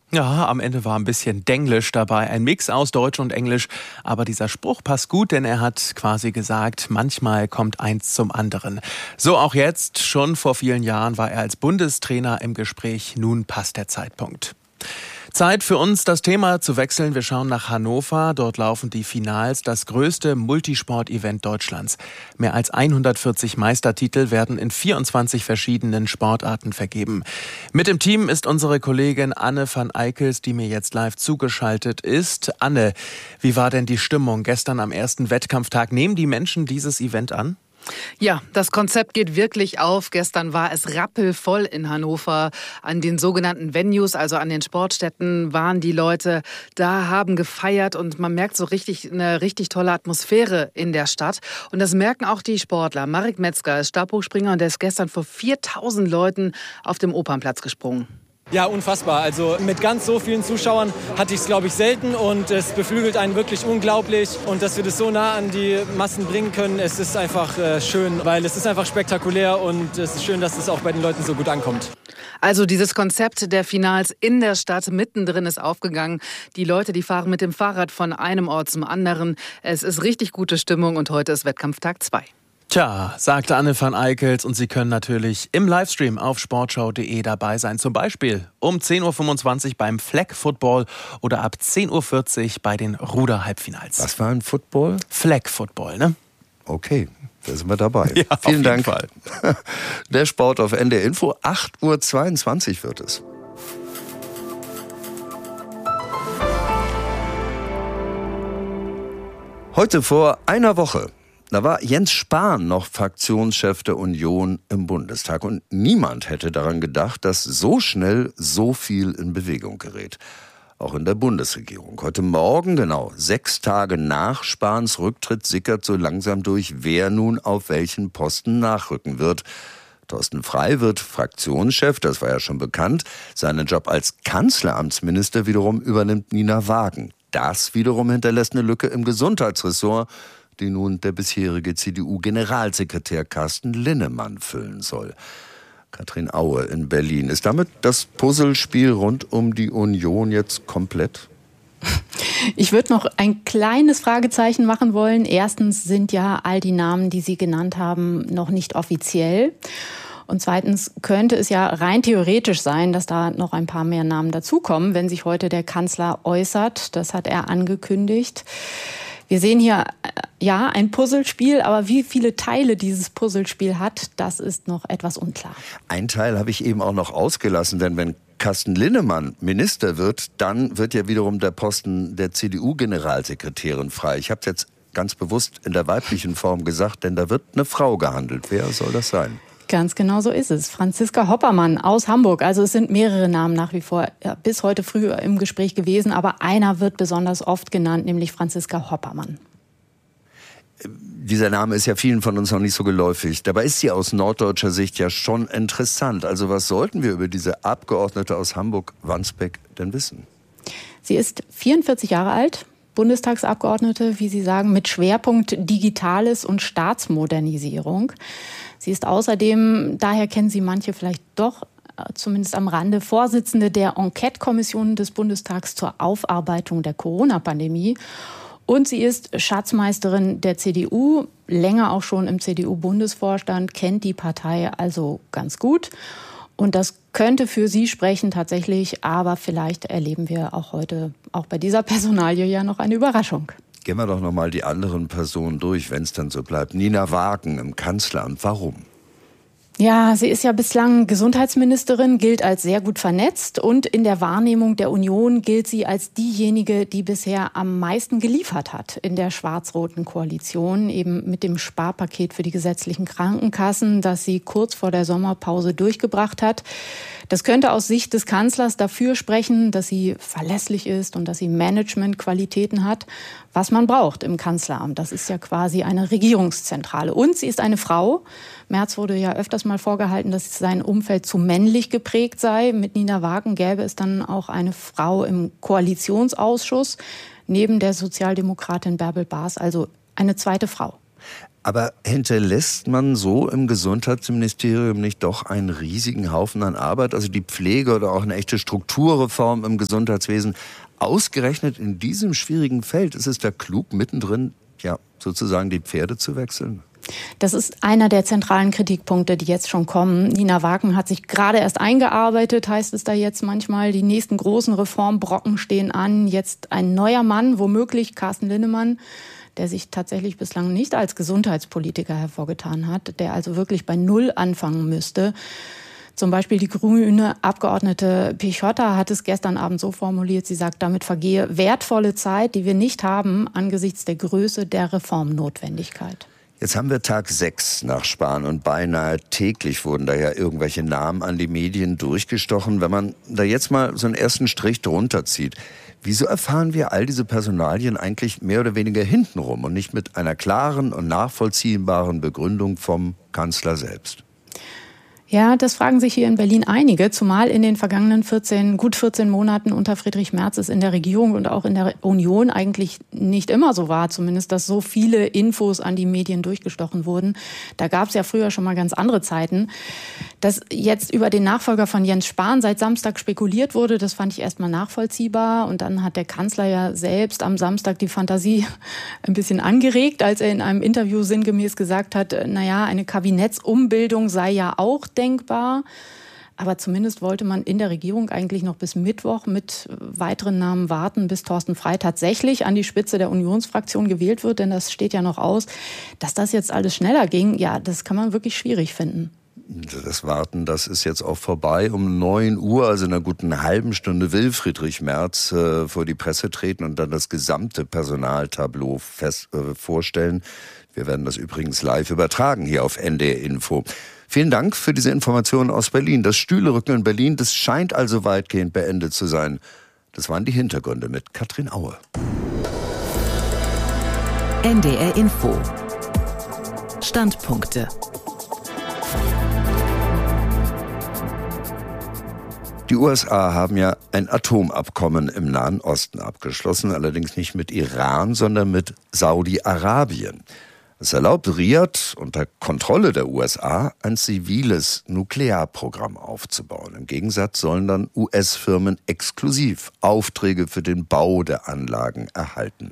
Ja, am Ende war ein bisschen Denglisch dabei, ein Mix aus Deutsch und Englisch. Aber dieser Spruch passt gut, denn er hat quasi gesagt, manchmal kommt eins zum anderen. So auch jetzt, schon vor vielen Jahren war er als Bundestrainer im Gespräch. Nun passt der Zeitpunkt. Zeit für uns, das Thema zu wechseln. Wir schauen nach Hannover. Dort laufen die Finals, das größte Multisport-Event Deutschlands. Mehr als 140 Meistertitel werden in 24 verschiedenen Sportarten vergeben. Mit im Team ist unsere Kollegin Anne van Eickels, die mir jetzt live zugeschaltet ist. Anne, wie war denn die Stimmung gestern am ersten Wettkampftag? Nehmen die Menschen dieses Event an? Ja, das Konzept geht wirklich auf. Gestern war es rappelvoll in Hannover. An den sogenannten Venues, also an den Sportstätten, waren die Leute da, haben gefeiert und man merkt so richtig eine richtig tolle Atmosphäre in der Stadt. Und das merken auch die Sportler. Marek Metzger ist Stabhochspringer und der ist gestern vor 4000 Leuten auf dem Opernplatz gesprungen. Ja, unfassbar. Also mit ganz so vielen Zuschauern hatte ich es, glaube ich, selten und es beflügelt einen wirklich unglaublich. Und dass wir das so nah an die Massen bringen können, es ist einfach schön, weil es ist einfach spektakulär und es ist schön, dass es auch bei den Leuten so gut ankommt. Also dieses Konzept der Finals in der Stadt mittendrin ist aufgegangen. Die Leute, die fahren mit dem Fahrrad von einem Ort zum anderen. Es ist richtig gute Stimmung und heute ist Wettkampftag 2. Tja, sagte Anne van Eickels, und Sie können natürlich im Livestream auf sportschau.de dabei sein. Zum Beispiel um 10.25 Uhr beim Flag Football oder ab 10.40 Uhr bei den Ruder-Halbfinals. Was war ein Football? Flag Football, ne? Okay, da sind wir dabei. Ja, vielen Dank. Fall. Der Sport auf NDR Info, 8.22 Uhr wird es. Heute vor einer Woche. Da war Jens Spahn noch Fraktionschef der Union im Bundestag. Und niemand hätte daran gedacht, dass so schnell so viel in Bewegung gerät. Auch in der Bundesregierung. Heute Morgen, genau 6 Tage nach Spahns Rücktritt, sickert so langsam durch, wer nun auf welchen Posten nachrücken wird. Thorsten Frey wird Fraktionschef, das war ja schon bekannt. Seinen Job als Kanzleramtsminister wiederum übernimmt Nina Wagen. Das wiederum hinterlässt eine Lücke im Gesundheitsressort, die nun der bisherige CDU-Generalsekretär Carsten Linnemann füllen soll. Katrin Aue in Berlin. Ist damit das Puzzlespiel rund um die Union jetzt komplett? Ich würde noch ein kleines Fragezeichen machen wollen. Erstens sind ja all die Namen, die Sie genannt haben, noch nicht offiziell. Und zweitens könnte es ja rein theoretisch sein, dass da noch ein paar mehr Namen dazukommen, wenn sich heute der Kanzler äußert. Das hat er angekündigt. Wir sehen hier ja ein Puzzlespiel, aber wie viele Teile dieses Puzzlespiel hat, das ist noch etwas unklar. Ein Teil habe ich eben auch noch ausgelassen, denn wenn Carsten Linnemann Minister wird, dann wird ja wiederum der Posten der CDU-Generalsekretärin frei. Ich habe es jetzt ganz bewusst in der weiblichen Form gesagt, denn da wird eine Frau gehandelt. Wer soll das sein? Ganz genau so ist es. Franziska Hoppermann aus Hamburg. Also es sind mehrere Namen nach wie vor bis heute früh im Gespräch gewesen, aber einer wird besonders oft genannt, nämlich Franziska Hoppermann. Dieser Name ist ja vielen von uns noch nicht so geläufig. Dabei ist sie aus norddeutscher Sicht ja schon interessant. Also was sollten wir über diese Abgeordnete aus Hamburg-Wandsbek denn wissen? Sie ist 44 Jahre alt, Bundestagsabgeordnete, wie Sie sagen, mit Schwerpunkt Digitales und Staatsmodernisierung. Sie ist außerdem, daher kennen Sie manche vielleicht doch, zumindest am Rande, Vorsitzende der Enquete-Kommission des Bundestags zur Aufarbeitung der Corona-Pandemie. Und sie ist Schatzmeisterin der CDU, länger auch schon im CDU-Bundesvorstand, kennt die Partei also ganz gut. Und das könnte für sie sprechen tatsächlich, aber vielleicht erleben wir auch heute, auch bei dieser Personalie, ja noch eine Überraschung. Gehen wir doch noch mal die anderen Personen durch, wenn es dann so bleibt. Nina Wagen im Kanzleramt. Warum? Ja, sie ist ja bislang Gesundheitsministerin, gilt als sehr gut vernetzt und in der Wahrnehmung der Union gilt sie als diejenige, die bisher am meisten geliefert hat in der schwarz-roten Koalition, eben mit dem Sparpaket für die gesetzlichen Krankenkassen, das sie kurz vor der Sommerpause durchgebracht hat. Das könnte aus Sicht des Kanzlers dafür sprechen, dass sie verlässlich ist und dass sie Managementqualitäten hat, was man braucht im Kanzleramt. Das ist ja quasi eine Regierungszentrale. Und sie ist eine Frau. Merz wurde ja öfters mal vorgehalten, dass sein Umfeld zu männlich geprägt sei. Mit Nina Wagen gäbe es dann auch eine Frau im Koalitionsausschuss, neben der Sozialdemokratin Bärbel Baas, also eine zweite Frau. Aber hinterlässt man so im Gesundheitsministerium nicht doch einen riesigen Haufen an Arbeit? Also die Pflege oder auch eine echte Strukturreform im Gesundheitswesen. Ausgerechnet in diesem schwierigen Feld ist es da klug, mittendrin ja sozusagen die Pferde zu wechseln? Das ist einer der zentralen Kritikpunkte, die jetzt schon kommen. Nina Waken hat sich gerade erst eingearbeitet, heißt es da jetzt manchmal. Die nächsten großen Reformbrocken stehen an. Jetzt ein neuer Mann, womöglich Carsten Linnemann, der sich tatsächlich bislang nicht als Gesundheitspolitiker hervorgetan hat, der also wirklich bei Null anfangen müsste. Zum Beispiel die grüne Abgeordnete Pichotta hat es gestern Abend so formuliert, sie sagt, damit vergehe wertvolle Zeit, die wir nicht haben, angesichts der Größe der Reformnotwendigkeit. Jetzt haben wir Tag 6 nach Spahn und beinahe täglich wurden da ja irgendwelche Namen an die Medien durchgestochen. Wenn man da jetzt mal so einen ersten Strich drunter zieht, wieso erfahren wir all diese Personalien eigentlich mehr oder weniger hintenrum und nicht mit einer klaren und nachvollziehbaren Begründung vom Kanzler selbst? Ja, das fragen sich hier in Berlin einige, zumal in den vergangenen gut 14 Monaten unter Friedrich Merz es in der Regierung und auch in der Union eigentlich nicht immer so war, zumindest, dass so viele Infos an die Medien durchgestochen wurden. Da gab es ja früher schon mal ganz andere Zeiten. Dass jetzt über den Nachfolger von Jens Spahn seit Samstag spekuliert wurde, das fand ich erstmal nachvollziehbar. Und dann hat der Kanzler ja selbst am Samstag die Fantasie ein bisschen angeregt, als er in einem Interview sinngemäß gesagt hat, naja, eine Kabinettsumbildung sei ja auch denkbar. Aber zumindest wollte man in der Regierung eigentlich noch bis Mittwoch mit weiteren Namen warten, bis Thorsten Frey tatsächlich an die Spitze der Unionsfraktion gewählt wird. Denn das steht ja noch aus. Dass das jetzt alles schneller ging, ja, das kann man wirklich schwierig finden. Das Warten, das ist jetzt auch vorbei. Um 9 Uhr, also in einer guten halben Stunde, will Friedrich Merz vor die Presse treten und dann das gesamte Personaltableau vorstellen. Wir werden das übrigens live übertragen hier auf NDR Info. Vielen Dank für diese Informationen aus Berlin. Das Stühlerücken in Berlin, das scheint also weitgehend beendet zu sein. Das waren die Hintergründe mit Katrin Aue. NDR Info. Standpunkte. Die USA haben ja ein Atomabkommen im Nahen Osten abgeschlossen, allerdings nicht mit Iran, sondern mit Saudi-Arabien. Es erlaubt Riad unter Kontrolle der USA ein ziviles Nuklearprogramm aufzubauen. Im Gegensatz sollen dann US-Firmen exklusiv Aufträge für den Bau der Anlagen erhalten.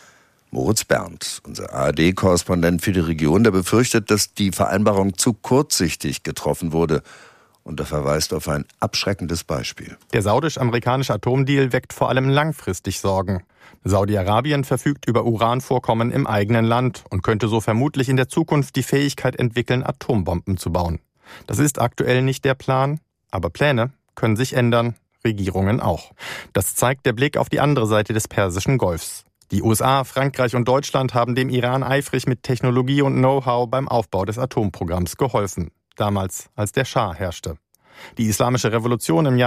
Moritz Berndt, unser ARD-Korrespondent für die Region, der befürchtet, dass die Vereinbarung zu kurzsichtig getroffen wurde. Und er verweist auf ein abschreckendes Beispiel. Der saudisch-amerikanische Atomdeal weckt vor allem langfristig Sorgen. Saudi-Arabien verfügt über Uranvorkommen im eigenen Land und könnte so vermutlich in der Zukunft die Fähigkeit entwickeln, Atombomben zu bauen. Das ist aktuell nicht der Plan, aber Pläne können sich ändern, Regierungen auch. Das zeigt der Blick auf die andere Seite des Persischen Golfs. Die USA, Frankreich und Deutschland haben dem Iran eifrig mit Technologie und Know-how beim Aufbau des Atomprogramms geholfen. Damals, als der Schah herrschte. Die Islamische Revolution im Jahr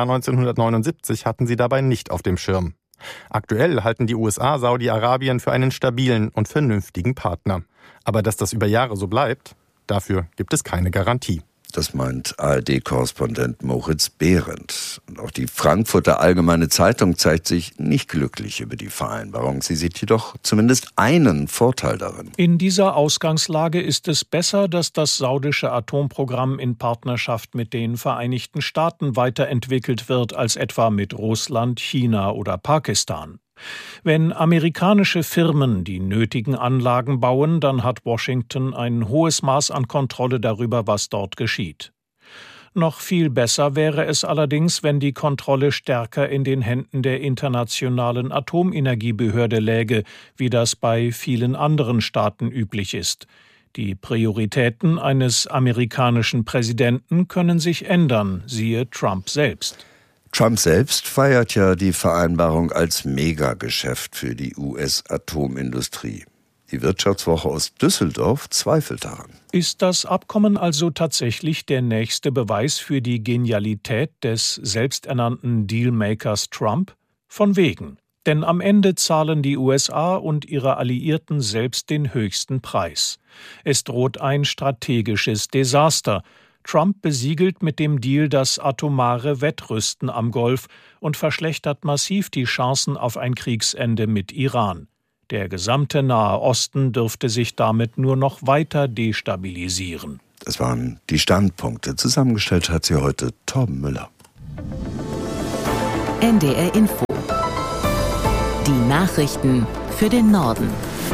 1979 hatten sie dabei nicht auf dem Schirm. Aktuell halten die USA Saudi-Arabien für einen stabilen und vernünftigen Partner. Aber dass das über Jahre so bleibt, dafür gibt es keine Garantie. Das meint ARD-Korrespondent Moritz Behrendt. Und auch die Frankfurter Allgemeine Zeitung zeigt sich nicht glücklich über die Vereinbarung. Sie sieht jedoch zumindest einen Vorteil darin. In dieser Ausgangslage ist es besser, dass das saudische Atomprogramm in Partnerschaft mit den Vereinigten Staaten weiterentwickelt wird, als etwa mit Russland, China oder Pakistan. Wenn amerikanische Firmen die nötigen Anlagen bauen, dann hat Washington ein hohes Maß an Kontrolle darüber, was dort geschieht. Noch viel besser wäre es allerdings, wenn die Kontrolle stärker in den Händen der Internationalen Atomenergiebehörde läge, wie das bei vielen anderen Staaten üblich ist. Die Prioritäten eines amerikanischen Präsidenten können sich ändern, siehe Trump selbst. Trump selbst feiert ja die Vereinbarung als Megageschäft für die US-Atomindustrie. Die Wirtschaftswoche aus Düsseldorf zweifelt daran. Ist das Abkommen also tatsächlich der nächste Beweis für die Genialität des selbsternannten Dealmakers Trump? Von wegen. Denn am Ende zahlen die USA und ihre Alliierten selbst den höchsten Preis. Es droht ein strategisches Desaster. Trump besiegelt mit dem Deal das atomare Wettrüsten am Golf und verschlechtert massiv die Chancen auf ein Kriegsende mit Iran. Der gesamte Nahe Osten dürfte sich damit nur noch weiter destabilisieren. Das waren die Standpunkte. Zusammengestellt hat sie heute Torben Müller. NDR Info. Die Nachrichten für den Norden.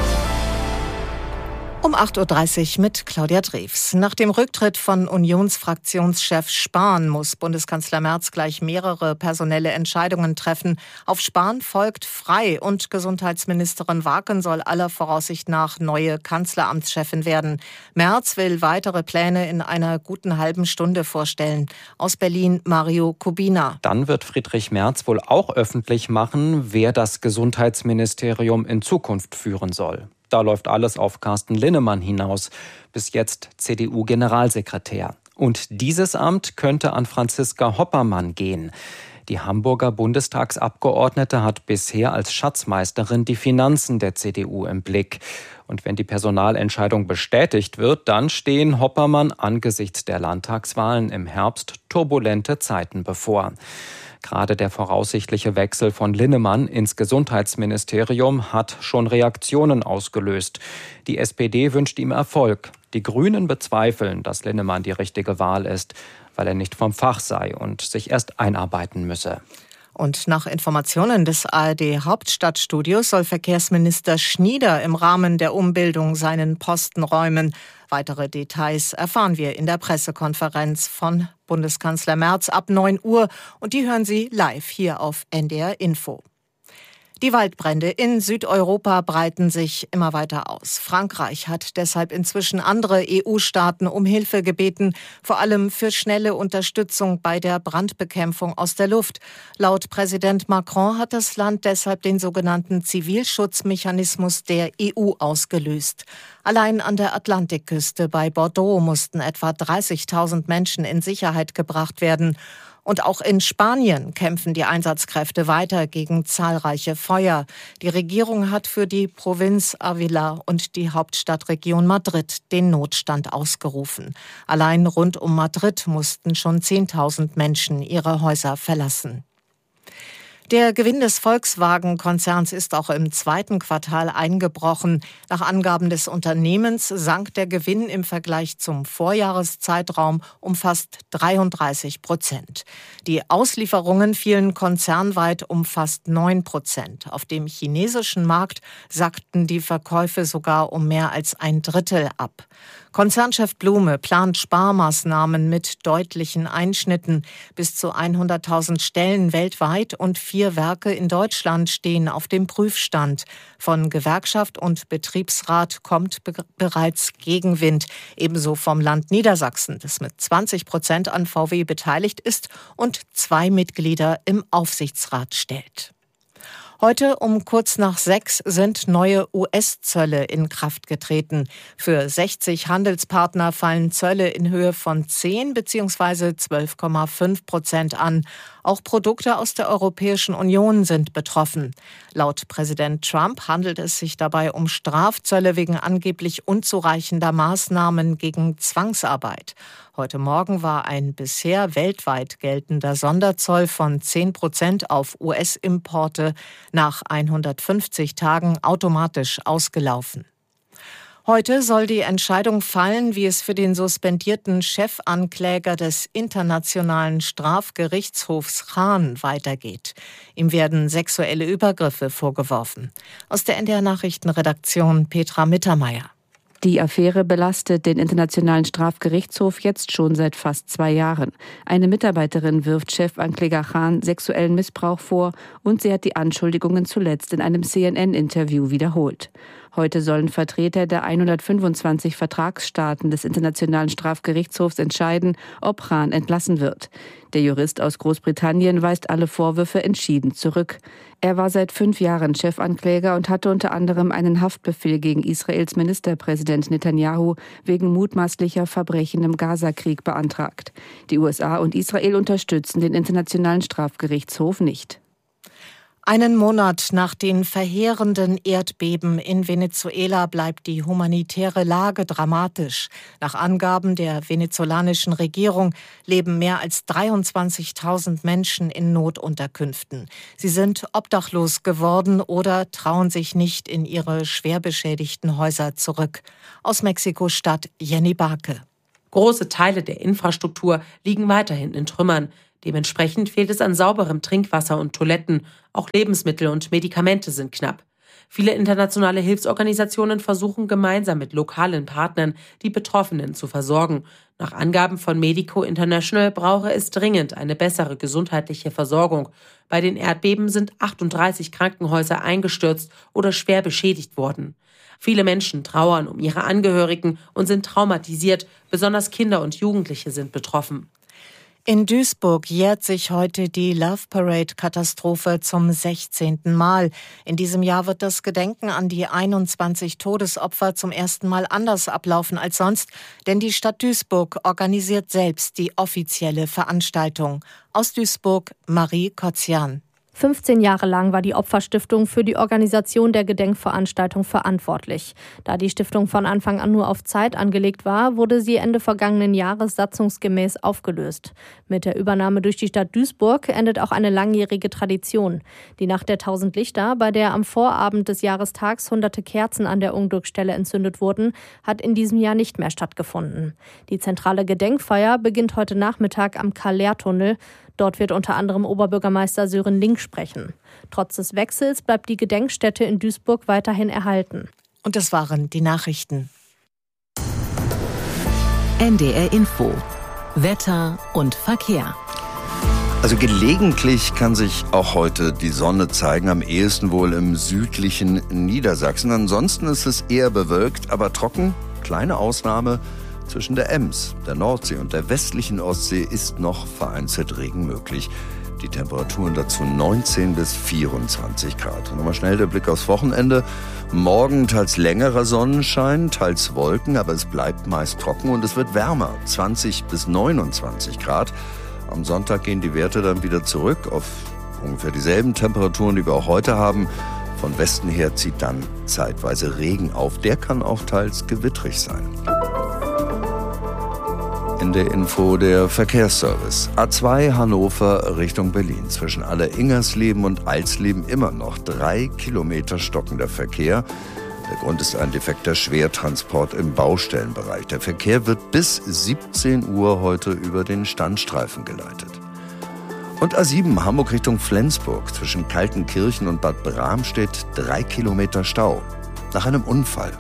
Um 8.30 Uhr mit Claudia Drews. Nach dem Rücktritt von Unionsfraktionschef Spahn muss Bundeskanzler Merz gleich mehrere personelle Entscheidungen treffen. Auf Spahn folgt Frey und Gesundheitsministerin Waken soll aller Voraussicht nach neue Kanzleramtschefin werden. Merz will weitere Pläne in einer guten halben Stunde vorstellen. Aus Berlin Mario Kubina. Dann wird Friedrich Merz wohl auch öffentlich machen, wer das Gesundheitsministerium in Zukunft führen soll. Da läuft alles auf Carsten Linnemann hinaus, bis jetzt CDU-Generalsekretär. Und dieses Amt könnte an Franziska Hoppermann gehen. Die Hamburger Bundestagsabgeordnete hat bisher als Schatzmeisterin die Finanzen der CDU im Blick. Und wenn die Personalentscheidung bestätigt wird, dann stehen Hoppermann angesichts der Landtagswahlen im Herbst turbulente Zeiten bevor. Gerade der voraussichtliche Wechsel von Linnemann ins Gesundheitsministerium hat schon Reaktionen ausgelöst. Die SPD wünscht ihm Erfolg. Die Grünen bezweifeln, dass Linnemann die richtige Wahl ist, weil er nicht vom Fach sei und sich erst einarbeiten müsse. Und nach Informationen des ARD-Hauptstadtstudios soll Verkehrsminister Schnieder im Rahmen der Umbildung seinen Posten räumen. Weitere Details erfahren wir in der Pressekonferenz von Bundeskanzler Merz ab 9 Uhr. Und die hören Sie live hier auf NDR Info. Die Waldbrände in Südeuropa breiten sich immer weiter aus. Frankreich hat deshalb inzwischen andere EU-Staaten um Hilfe gebeten, vor allem für schnelle Unterstützung bei der Brandbekämpfung aus der Luft. Laut Präsident Macron hat das Land deshalb den sogenannten Zivilschutzmechanismus der EU ausgelöst. Allein an der Atlantikküste bei Bordeaux mussten etwa 30.000 Menschen in Sicherheit gebracht werden. Und auch in Spanien kämpfen die Einsatzkräfte weiter gegen zahlreiche Feuer. Die Regierung hat für die Provinz Ávila und die Hauptstadtregion Madrid den Notstand ausgerufen. Allein rund um Madrid mussten schon 10.000 Menschen ihre Häuser verlassen. Der Gewinn des Volkswagen-Konzerns ist auch im zweiten Quartal eingebrochen. Nach Angaben des Unternehmens sank der Gewinn im Vergleich zum Vorjahreszeitraum um fast 33%. Die Auslieferungen fielen konzernweit um fast 9%. Auf dem chinesischen Markt sackten die Verkäufe sogar um mehr als ein Drittel ab. Konzernchef Blume plant Sparmaßnahmen mit deutlichen Einschnitten. Bis zu 100.000 Stellen weltweit und 4 Werke in Deutschland stehen auf dem Prüfstand. Von Gewerkschaft und Betriebsrat kommt bereits Gegenwind. Ebenso vom Land Niedersachsen, das mit 20% an VW beteiligt ist und 2 Mitglieder im Aufsichtsrat stellt. Heute um kurz nach 6 sind neue US-Zölle in Kraft getreten. Für 60 Handelspartner fallen Zölle in Höhe von 10 bzw. 12,5% an. Auch Produkte aus der Europäischen Union sind betroffen. Laut Präsident Trump handelt es sich dabei um Strafzölle wegen angeblich unzureichender Maßnahmen gegen Zwangsarbeit. Heute Morgen war ein bisher weltweit geltender Sonderzoll von 10% auf US-Importe nach 150 Tagen automatisch ausgelaufen. Heute soll die Entscheidung fallen, wie es für den suspendierten Chefankläger des Internationalen Strafgerichtshofs Khan weitergeht. Ihm werden sexuelle Übergriffe vorgeworfen. Aus der NDR Nachrichtenredaktion Petra Mittermeier. Die Affäre belastet den Internationalen Strafgerichtshof jetzt schon seit fast 2 Jahren. Eine Mitarbeiterin wirft Chefankläger Khan sexuellen Missbrauch vor und sie hat die Anschuldigungen zuletzt in einem CNN-Interview wiederholt. Heute sollen Vertreter der 125 Vertragsstaaten des Internationalen Strafgerichtshofs entscheiden, ob Khan entlassen wird. Der Jurist aus Großbritannien weist alle Vorwürfe entschieden zurück. Er war seit 5 Jahren Chefankläger und hatte unter anderem einen Haftbefehl gegen Israels Ministerpräsident Netanyahu wegen mutmaßlicher Verbrechen im Gazakrieg beantragt. Die USA und Israel unterstützen den Internationalen Strafgerichtshof nicht. Einen Monat nach den verheerenden Erdbeben in Venezuela bleibt die humanitäre Lage dramatisch. Nach Angaben der venezolanischen Regierung leben mehr als 23.000 Menschen in Notunterkünften. Sie sind obdachlos geworden oder trauen sich nicht in ihre schwer beschädigten Häuser zurück. Aus Mexiko-Stadt Jenny Barke. Große Teile der Infrastruktur liegen weiterhin in Trümmern. Dementsprechend fehlt es an sauberem Trinkwasser und Toiletten. Auch Lebensmittel und Medikamente sind knapp. Viele internationale Hilfsorganisationen versuchen gemeinsam mit lokalen Partnern, die Betroffenen zu versorgen. Nach Angaben von Medico International brauche es dringend eine bessere gesundheitliche Versorgung. Bei den Erdbeben sind 38 Krankenhäuser eingestürzt oder schwer beschädigt worden. Viele Menschen trauern um ihre Angehörigen und sind traumatisiert. Besonders Kinder und Jugendliche sind betroffen. In Duisburg jährt sich heute die Love Parade-Katastrophe zum 16. Mal. In diesem Jahr wird das Gedenken an die 21 Todesopfer zum ersten Mal anders ablaufen als sonst, denn die Stadt Duisburg organisiert selbst die offizielle Veranstaltung. Aus Duisburg, Marie Kotzian. 15 Jahre lang war die Opferstiftung für die Organisation der Gedenkveranstaltung verantwortlich. Da die Stiftung von Anfang an nur auf Zeit angelegt war, wurde sie Ende vergangenen Jahres satzungsgemäß aufgelöst. Mit der Übernahme durch die Stadt Duisburg endet auch eine langjährige Tradition. Die Nacht der 1000 Lichter, bei der am Vorabend des Jahrestags hunderte Kerzen an der Unglücksstelle entzündet wurden, hat in diesem Jahr nicht mehr stattgefunden. Die zentrale Gedenkfeier beginnt heute Nachmittag am Karl-Lehr-Tunnel. Dort wird unter anderem Oberbürgermeister Sören Link sprechen. Trotz des Wechsels bleibt die Gedenkstätte in Duisburg weiterhin erhalten. Und das waren die Nachrichten. NDR Info. Wetter und Verkehr. Also gelegentlich kann sich auch heute die Sonne zeigen, am ehesten wohl im südlichen Niedersachsen. Ansonsten ist es eher bewölkt, aber trocken. Kleine Ausnahme. Zwischen der Ems, der Nordsee und der westlichen Ostsee ist noch vereinzelt Regen möglich. Die Temperaturen dazu 19 bis 24 Grad. Und nochmal schnell der Blick aufs Wochenende. Morgen teils längerer Sonnenschein, teils Wolken, aber es bleibt meist trocken und es wird wärmer, 20 bis 29 Grad. Am Sonntag gehen die Werte dann wieder zurück auf ungefähr dieselben Temperaturen, die wir auch heute haben. Von Westen her zieht dann zeitweise Regen auf. Der kann auch teils gewittrig sein. In der Info der Verkehrsservice. A2 Hannover Richtung Berlin. Zwischen Alleringersleben und Alsleben immer noch 3 Kilometer stockender Verkehr. Der Grund ist ein defekter Schwertransport im Baustellenbereich. Der Verkehr wird bis 17 Uhr heute über den Standstreifen geleitet. Und A7 Hamburg Richtung Flensburg. Zwischen Kaltenkirchen und Bad Bramstedt 3 Kilometer Stau. Nach einem Unfall.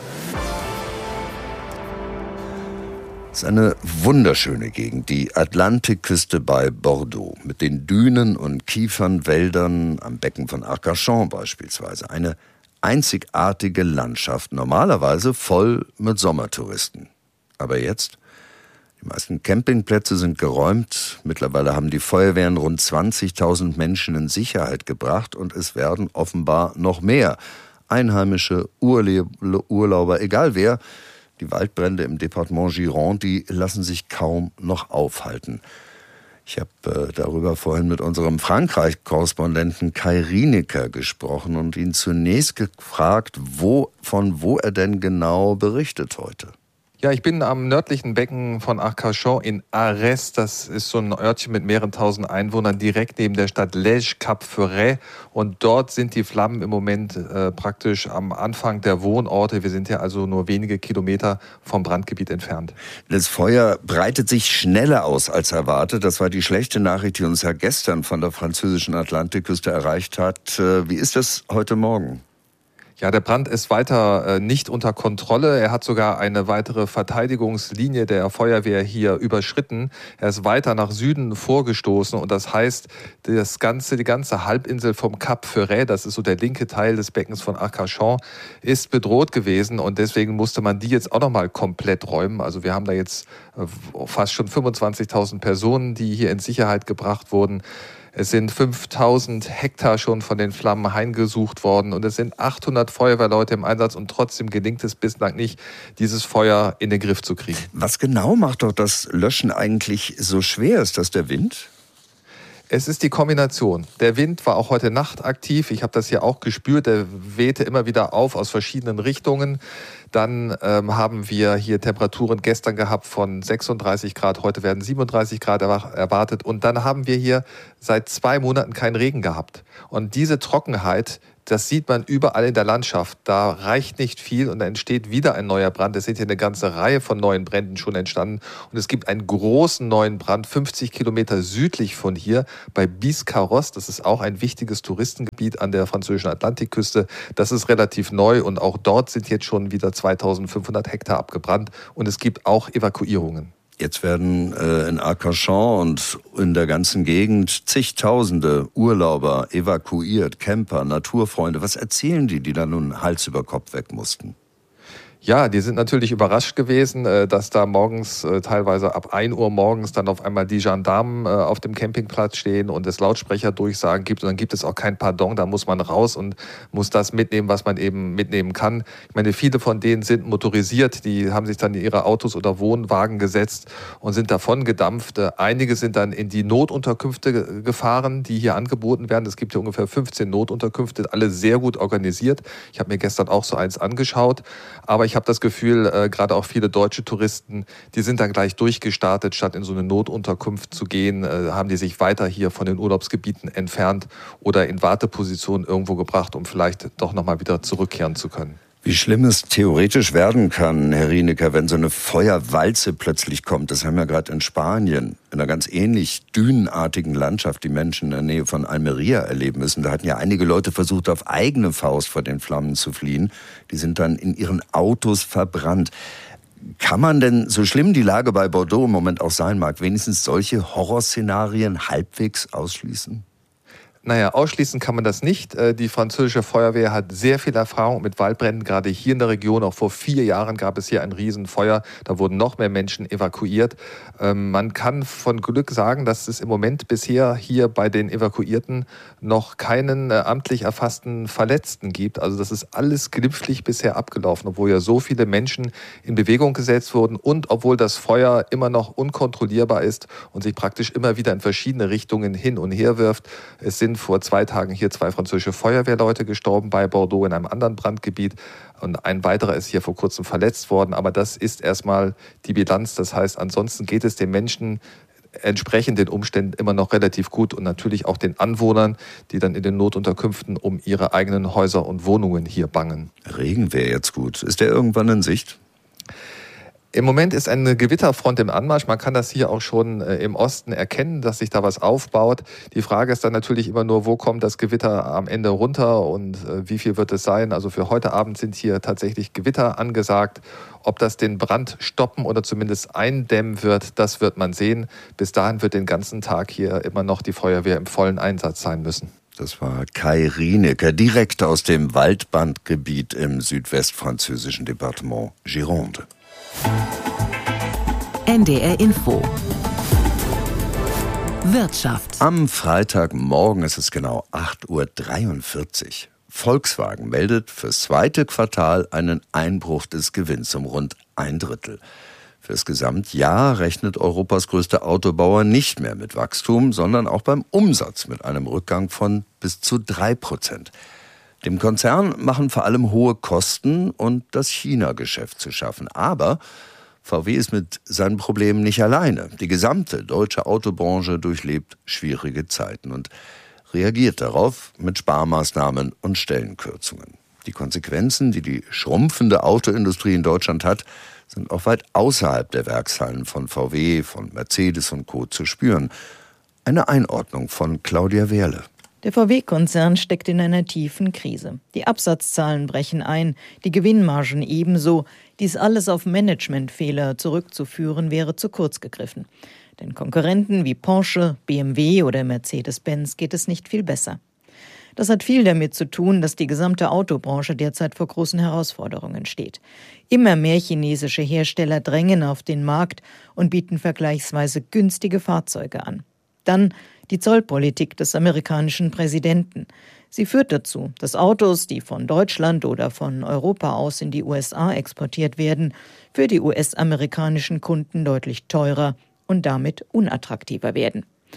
Es ist eine wunderschöne Gegend, die Atlantikküste bei Bordeaux, mit den Dünen und Kiefernwäldern am Becken von Arcachon beispielsweise. Eine einzigartige Landschaft, normalerweise voll mit Sommertouristen. Aber jetzt, die meisten Campingplätze sind geräumt. Mittlerweile haben die Feuerwehren rund 20.000 Menschen in Sicherheit gebracht und es werden offenbar noch mehr. Einheimische, Urlauber, egal wer. Die Waldbrände im Departement Gironde, die lassen sich kaum noch aufhalten. Ich habe darüber vorhin mit unserem Frankreich-Korrespondenten Kai Rienecker gesprochen und ihn zunächst gefragt, von wo er denn genau berichtet heute. Ja, ich bin am nördlichen Becken von Arcachon in Arès. Das ist so ein Örtchen mit mehreren tausend Einwohnern, direkt neben der Stadt Lège-Cap-Ferret. Und dort sind die Flammen im Moment praktisch am Anfang der Wohnorte. Wir sind ja also nur wenige Kilometer vom Brandgebiet entfernt. Das Feuer breitet sich schneller aus als erwartet. Das war die schlechte Nachricht, die uns ja gestern von der französischen Atlantikküste erreicht hat. Wie ist das heute Morgen? Ja, der Brand ist weiter nicht unter Kontrolle. Er hat sogar eine weitere Verteidigungslinie der Feuerwehr hier überschritten. Er ist weiter nach Süden vorgestoßen und das heißt, die ganze Halbinsel vom Cap Ferret, das ist so der linke Teil des Beckens von Arcachon, ist bedroht gewesen und deswegen musste man die jetzt auch nochmal komplett räumen. Also wir haben da jetzt fast schon 25.000 Personen, die hier in Sicherheit gebracht wurden. Es sind 5.000 Hektar schon von den Flammen heimgesucht worden und es sind 800 Feuerwehrleute im Einsatz und trotzdem gelingt es bislang nicht, dieses Feuer in den Griff zu kriegen. Was genau macht doch das Löschen eigentlich so schwer? Ist das der Wind? Es ist die Kombination. Der Wind war auch heute Nacht aktiv. Ich habe das hier auch gespürt. Der wehte immer wieder auf aus verschiedenen Richtungen. Dann haben wir hier Temperaturen gestern gehabt von 36 Grad. Heute werden 37 Grad erwartet. Und dann haben wir hier seit 2 Monaten keinen Regen gehabt. Und diese Trockenheit, das sieht man überall in der Landschaft. Da reicht nicht viel und da entsteht wieder ein neuer Brand. Es sind hier eine ganze Reihe von neuen Bränden schon entstanden. Und es gibt einen großen neuen Brand, 50 Kilometer südlich von hier, bei Biscarrosse. Das ist auch ein wichtiges Touristengebiet an der französischen Atlantikküste. Das ist relativ neu und auch dort sind jetzt schon wieder 2500 Hektar abgebrannt. Und es gibt auch Evakuierungen. Jetzt werden in Arcachon und in der ganzen Gegend zigtausende Urlauber evakuiert, Camper, Naturfreunde. Was erzählen die da nun Hals über Kopf weg mussten? Ja, die sind natürlich überrascht gewesen, dass da morgens, teilweise ab 1 Uhr morgens, dann auf einmal die Gendarmen auf dem Campingplatz stehen und es Lautsprecherdurchsagen gibt. Und dann gibt es auch kein Pardon, da muss man raus und muss das mitnehmen, was man eben mitnehmen kann. Ich meine, viele von denen sind motorisiert, die haben sich dann in ihre Autos oder Wohnwagen gesetzt und sind davon gedampft. Einige sind dann in die Notunterkünfte gefahren, die hier angeboten werden. Es gibt hier ungefähr 15 Notunterkünfte, alle sehr gut organisiert. Ich habe mir gestern auch so eins angeschaut, aber ich habe das Gefühl, gerade auch viele deutsche Touristen, die sind dann gleich durchgestartet, statt in so eine Notunterkunft zu gehen, haben die sich weiter hier von den Urlaubsgebieten entfernt oder in Wartepositionen irgendwo gebracht, um vielleicht doch nochmal wieder zurückkehren zu können. Wie schlimm es theoretisch werden kann, Herr Rienecker, wenn so eine Feuerwalze plötzlich kommt. Das haben wir gerade in Spanien, in einer ganz ähnlich dünenartigen Landschaft, die Menschen in der Nähe von Almeria erleben müssen. Da hatten ja einige Leute versucht, auf eigene Faust vor den Flammen zu fliehen. Die sind dann in ihren Autos verbrannt. Kann man denn, so schlimm die Lage bei Bordeaux im Moment auch sein mag, wenigstens solche Horrorszenarien halbwegs ausschließen? Naja, ausschließen kann man das nicht. Die französische Feuerwehr hat sehr viel Erfahrung mit Waldbränden, gerade hier in der Region. Auch vor 4 Jahren gab es hier ein Riesenfeuer. Da wurden noch mehr Menschen evakuiert. Man kann von Glück sagen, dass es im Moment bisher hier bei den Evakuierten noch keinen amtlich erfassten Verletzten gibt. Also das ist alles glimpflich bisher abgelaufen, obwohl ja so viele Menschen in Bewegung gesetzt wurden und obwohl das Feuer immer noch unkontrollierbar ist und sich praktisch immer wieder in verschiedene Richtungen hin und her wirft. Es sind vor 2 Tagen hier 2 französische Feuerwehrleute gestorben bei Bordeaux in einem anderen Brandgebiet und ein weiterer ist hier vor kurzem verletzt worden. Aber das ist erstmal die Bilanz. Das heißt, ansonsten geht es den Menschen entsprechend den Umständen immer noch relativ gut und natürlich auch den Anwohnern, die dann in den Notunterkünften um ihre eigenen Häuser und Wohnungen hier bangen. Regen wäre jetzt gut. Ist der irgendwann in Sicht? Im Moment ist eine Gewitterfront im Anmarsch. Man kann das hier auch schon im Osten erkennen, dass sich da was aufbaut. Die Frage ist dann natürlich immer nur, wo kommt das Gewitter am Ende runter und wie viel wird es sein? Also für heute Abend sind hier tatsächlich Gewitter angesagt. Ob das den Brand stoppen oder zumindest eindämmen wird, das wird man sehen. Bis dahin wird den ganzen Tag hier immer noch die Feuerwehr im vollen Einsatz sein müssen. Das war Kai Rienecker, direkt aus dem Waldbrandgebiet im südwestfranzösischen Departement Gironde. NDR Info. Wirtschaft. Am Freitagmorgen ist es genau 8:43 Uhr. Volkswagen meldet fürs 2. Quartal einen Einbruch des Gewinns um rund 1/3. Fürs Gesamtjahr rechnet Europas größter Autobauer nicht mehr mit Wachstum, sondern auch beim Umsatz mit einem Rückgang von bis zu 3%. Dem Konzern machen vor allem hohe Kosten und das China-Geschäft zu schaffen. Aber VW ist mit seinen Problemen nicht alleine. Die gesamte deutsche Autobranche durchlebt schwierige Zeiten und reagiert darauf mit Sparmaßnahmen und Stellenkürzungen. Die Konsequenzen, die die schrumpfende Autoindustrie in Deutschland hat, sind auch weit außerhalb der Werkshallen von VW, von Mercedes und Co. zu spüren. Eine Einordnung von Claudia Wehrle. Der VW-Konzern steckt in einer tiefen Krise. Die Absatzzahlen brechen ein, die Gewinnmargen ebenso. Dies alles auf Managementfehler zurückzuführen, wäre zu kurz gegriffen. Den Konkurrenten wie Porsche, BMW oder Mercedes-Benz geht es nicht viel besser. Das hat viel damit zu tun, dass die gesamte Autobranche derzeit vor großen Herausforderungen steht. Immer mehr chinesische Hersteller drängen auf den Markt und bieten vergleichsweise günstige Fahrzeuge an. Dann die Zollpolitik des amerikanischen Präsidenten. Sie führt dazu, dass Autos, die von Deutschland oder von Europa aus in die USA exportiert werden, für die US-amerikanischen Kunden deutlich teurer und damit unattraktiver werden.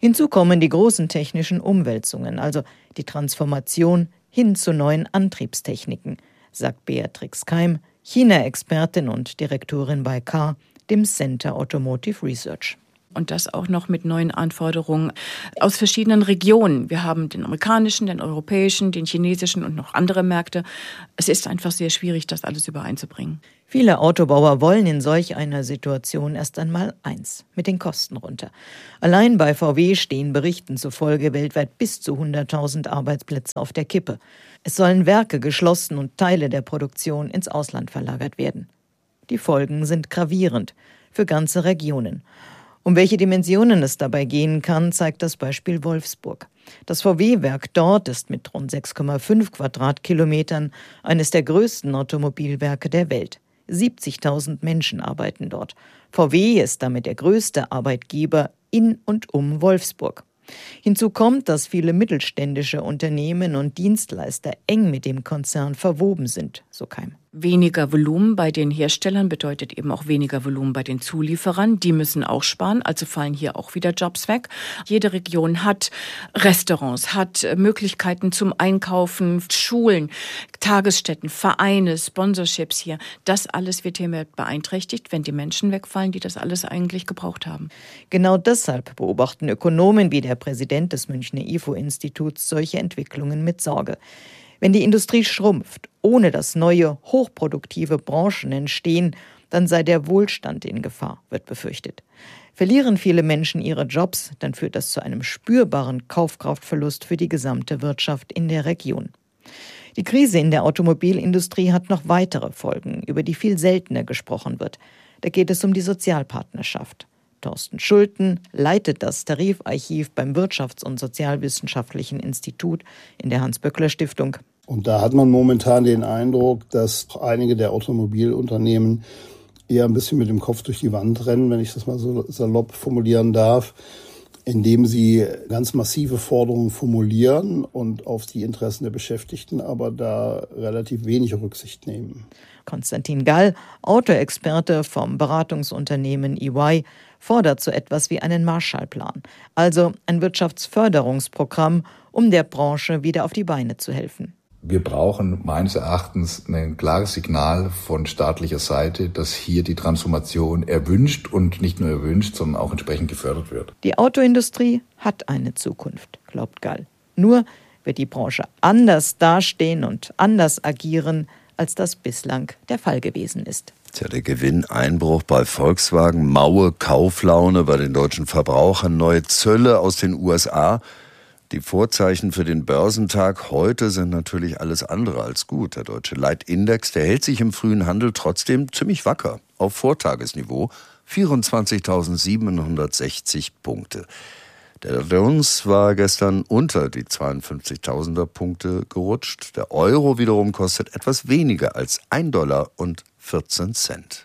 Hinzu kommen die großen technischen Umwälzungen, also die Transformation hin zu neuen Antriebstechniken, sagt Beatrix Keim, China-Expertin und Direktorin bei CAR, dem Center Automotive Research. Und das auch noch mit neuen Anforderungen aus verschiedenen Regionen. Wir haben den amerikanischen, den europäischen, den chinesischen und noch andere Märkte. Es ist einfach sehr schwierig, das alles übereinzubringen. Viele Autobauer wollen in solch einer Situation erst einmal eins: mit den Kosten runter. Allein bei VW stehen Berichten zufolge weltweit bis zu 100.000 Arbeitsplätze auf der Kippe. Es sollen Werke geschlossen und Teile der Produktion ins Ausland verlagert werden. Die Folgen sind gravierend für ganze Regionen. Um welche Dimensionen es dabei gehen kann, zeigt das Beispiel Wolfsburg. Das VW-Werk dort ist mit rund 6,5 Quadratkilometern eines der größten Automobilwerke der Welt. 70.000 Menschen arbeiten dort. VW ist damit der größte Arbeitgeber in und um Wolfsburg. Hinzu kommt, dass viele mittelständische Unternehmen und Dienstleister eng mit dem Konzern verwoben sind, so Keim. Weniger Volumen bei den Herstellern bedeutet eben auch weniger Volumen bei den Zulieferern. Die müssen auch sparen, also fallen hier auch wieder Jobs weg. Jede Region hat Restaurants, hat Möglichkeiten zum Einkaufen, Schulen, Tagesstätten, Vereine, Sponsorships hier. Das alles wird hier beeinträchtigt, wenn die Menschen wegfallen, die das alles eigentlich gebraucht haben. Genau deshalb beobachten Ökonomen wie der Präsident des Münchner IFO-Instituts solche Entwicklungen mit Sorge. Wenn die Industrie schrumpft, ohne dass neue, hochproduktive Branchen entstehen, dann sei der Wohlstand in Gefahr, wird befürchtet. Verlieren viele Menschen ihre Jobs, dann führt das zu einem spürbaren Kaufkraftverlust für die gesamte Wirtschaft in der Region. Die Krise in der Automobilindustrie hat noch weitere Folgen, über die viel seltener gesprochen wird. Da geht es um die Sozialpartnerschaft. Thorsten Schulten leitet das Tarifarchiv beim Wirtschafts- und Sozialwissenschaftlichen Institut in der Hans-Böckler-Stiftung. Und da hat man momentan den Eindruck, dass einige der Automobilunternehmen eher ein bisschen mit dem Kopf durch die Wand rennen, wenn ich das mal so salopp formulieren darf, indem sie ganz massive Forderungen formulieren und auf die Interessen der Beschäftigten aber da relativ wenig Rücksicht nehmen. Konstantin Gall, Autoexperte vom Beratungsunternehmen EY, fordert so etwas wie einen Marshallplan, also ein Wirtschaftsförderungsprogramm, um der Branche wieder auf die Beine zu helfen. Wir brauchen meines Erachtens ein klares Signal von staatlicher Seite, dass hier die Transformation erwünscht und nicht nur erwünscht, sondern auch entsprechend gefördert wird. Die Autoindustrie hat eine Zukunft, glaubt Gall. Nur wird die Branche anders dastehen und anders agieren, als das bislang der Fall gewesen ist. Tja, der Gewinneinbruch bei Volkswagen, maue Kauflaune bei den deutschen Verbrauchern, neue Zölle aus den USA. Die Vorzeichen für den Börsentag heute sind natürlich alles andere als gut. Der deutsche Leitindex, der hält sich im frühen Handel trotzdem ziemlich wacker auf Vortagesniveau, 24.760 Punkte. Der Dow Jones war gestern unter die 52.000er Punkte gerutscht. Der Euro wiederum kostet etwas weniger als $1,14.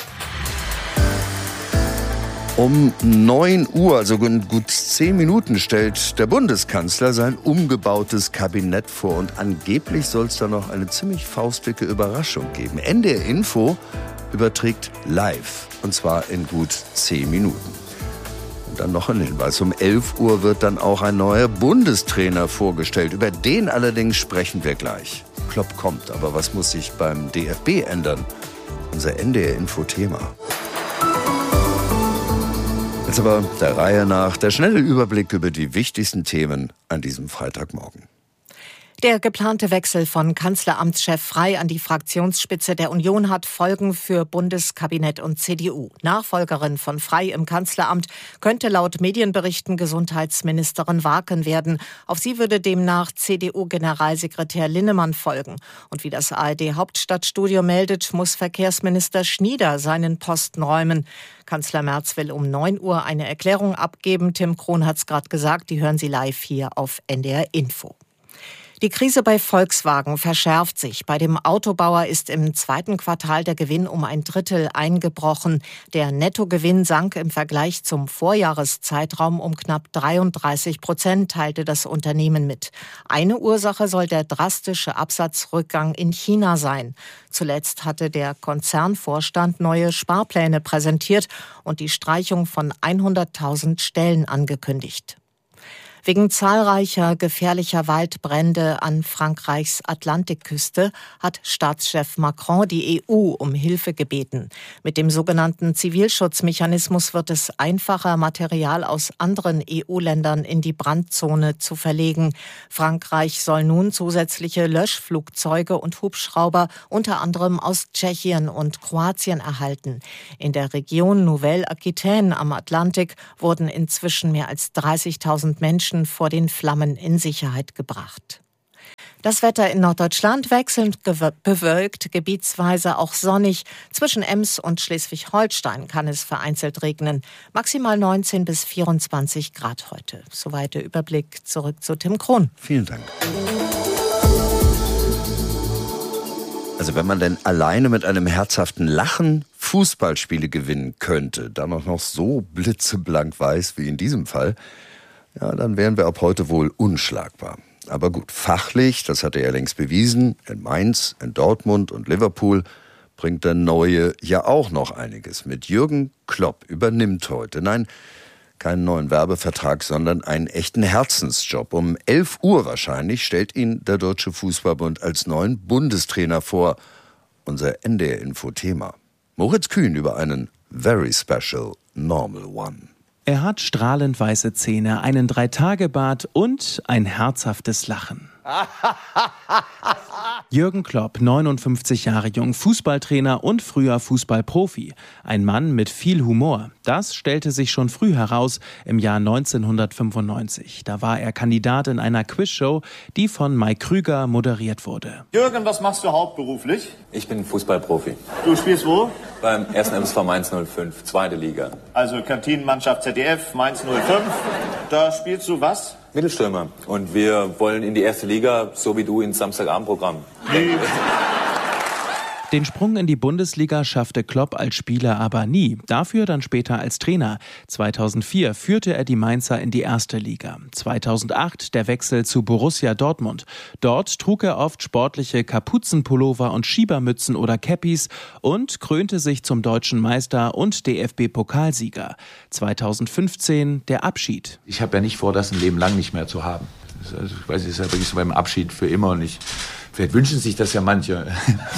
Um 9 Uhr, also in gut 10 Minuten, stellt der Bundeskanzler sein umgebautes Kabinett vor. Und angeblich soll es da noch eine ziemlich faustdicke Überraschung geben. NDR Info überträgt live, und zwar in gut 10 Minuten. Und dann noch ein Hinweis, um 11 Uhr wird dann auch ein neuer Bundestrainer vorgestellt. Über den allerdings sprechen wir gleich. Klopp kommt, aber was muss sich beim DFB ändern? Unser NDR Info-Thema. Jetzt aber der Reihe nach der schnelle Überblick über die wichtigsten Themen an diesem Freitagmorgen. Der geplante Wechsel von Kanzleramtschef Frey an die Fraktionsspitze der Union hat Folgen für Bundeskabinett und CDU. Nachfolgerin von Frey im Kanzleramt könnte laut Medienberichten Gesundheitsministerin Warken werden. Auf sie würde demnach CDU-Generalsekretär Linnemann folgen. Und wie das ARD-Hauptstadtstudio meldet, muss Verkehrsminister Schnieder seinen Posten räumen. Kanzler Merz will um 9 Uhr eine Erklärung abgeben. Tim Krohn hat es gerade gesagt, die hören Sie live hier auf NDR Info. Die Krise bei Volkswagen verschärft sich. Bei dem Autobauer ist im zweiten Quartal der Gewinn um 1/3 eingebrochen. Der Nettogewinn sank im Vergleich zum Vorjahreszeitraum um knapp 33%, teilte das Unternehmen mit. Eine Ursache soll der drastische Absatzrückgang in China sein. Zuletzt hatte der Konzernvorstand neue Sparpläne präsentiert und die Streichung von 100.000 Stellen angekündigt. Wegen zahlreicher gefährlicher Waldbrände an Frankreichs Atlantikküste hat Staatschef Macron die EU um Hilfe gebeten. Mit dem sogenannten Zivilschutzmechanismus wird es einfacher, Material aus anderen EU-Ländern in die Brandzone zu verlegen. Frankreich soll nun zusätzliche Löschflugzeuge und Hubschrauber unter anderem aus Tschechien und Kroatien erhalten. In der Region Nouvelle-Aquitaine am Atlantik wurden inzwischen mehr als 30.000 Menschen vor den Flammen in Sicherheit gebracht. Das Wetter in Norddeutschland wechselnd bewölkt, gebietsweise auch sonnig. Zwischen Ems und Schleswig-Holstein kann es vereinzelt regnen. Maximal 19 bis 24 Grad heute. Soweit der Überblick. Zurück zu Tim Krohn. Vielen Dank. Also wenn man denn alleine mit einem herzhaften Lachen Fußballspiele gewinnen könnte, dann auch noch so blitzeblank weiß wie in diesem Fall, ja, dann wären wir ab heute wohl unschlagbar. Aber gut, fachlich, das hat er ja längst bewiesen, in Mainz, in Dortmund und Liverpool bringt der Neue ja auch noch einiges. Mit Jürgen Klopp übernimmt heute, nein, keinen neuen Werbevertrag, sondern einen echten Herzensjob. Um 11 Uhr wahrscheinlich stellt ihn der Deutsche Fußballbund als neuen Bundestrainer vor. Unser NDR-Info-Thema. Moritz Kühn über einen very special Normal One. Er hat strahlend weiße Zähne, einen 3-Tage-Bart und ein herzhaftes Lachen. Jürgen Klopp, 59 Jahre jung, Fußballtrainer und früher Fußballprofi. Ein Mann mit viel Humor. Das stellte sich schon früh heraus im Jahr 1995. Da war er Kandidat in einer Quizshow, die von Mike Krüger moderiert wurde. Jürgen, was machst du hauptberuflich? Ich bin Fußballprofi. Du spielst wo? Beim 1. MSV Mainz 05, zweite Liga. Also Kantinenmannschaft ZDF, Mainz 05. Da spielst du was? Mittelstürmer. Und wir wollen in die erste Liga, so wie du, ins Samstagabendprogramm. Den Sprung in die Bundesliga schaffte Klopp als Spieler aber nie. Dafür dann später als Trainer. 2004 führte er die Mainzer in die erste Liga. 2008 der Wechsel zu Borussia Dortmund. Dort trug er oft sportliche Kapuzenpullover und Schiebermützen oder Cappies und krönte sich zum deutschen Meister und DFB-Pokalsieger. 2015 der Abschied. Ich habe ja nicht vor, das ein Leben lang nicht mehr zu haben. Also ich weiß, es ist ja wirklich so beim Abschied für immer und vielleicht wünschen sich das ja manche,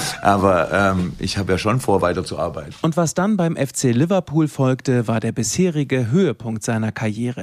aber ich habe ja schon vor, weiterzuarbeiten. Und was dann beim FC Liverpool folgte, war der bisherige Höhepunkt seiner Karriere.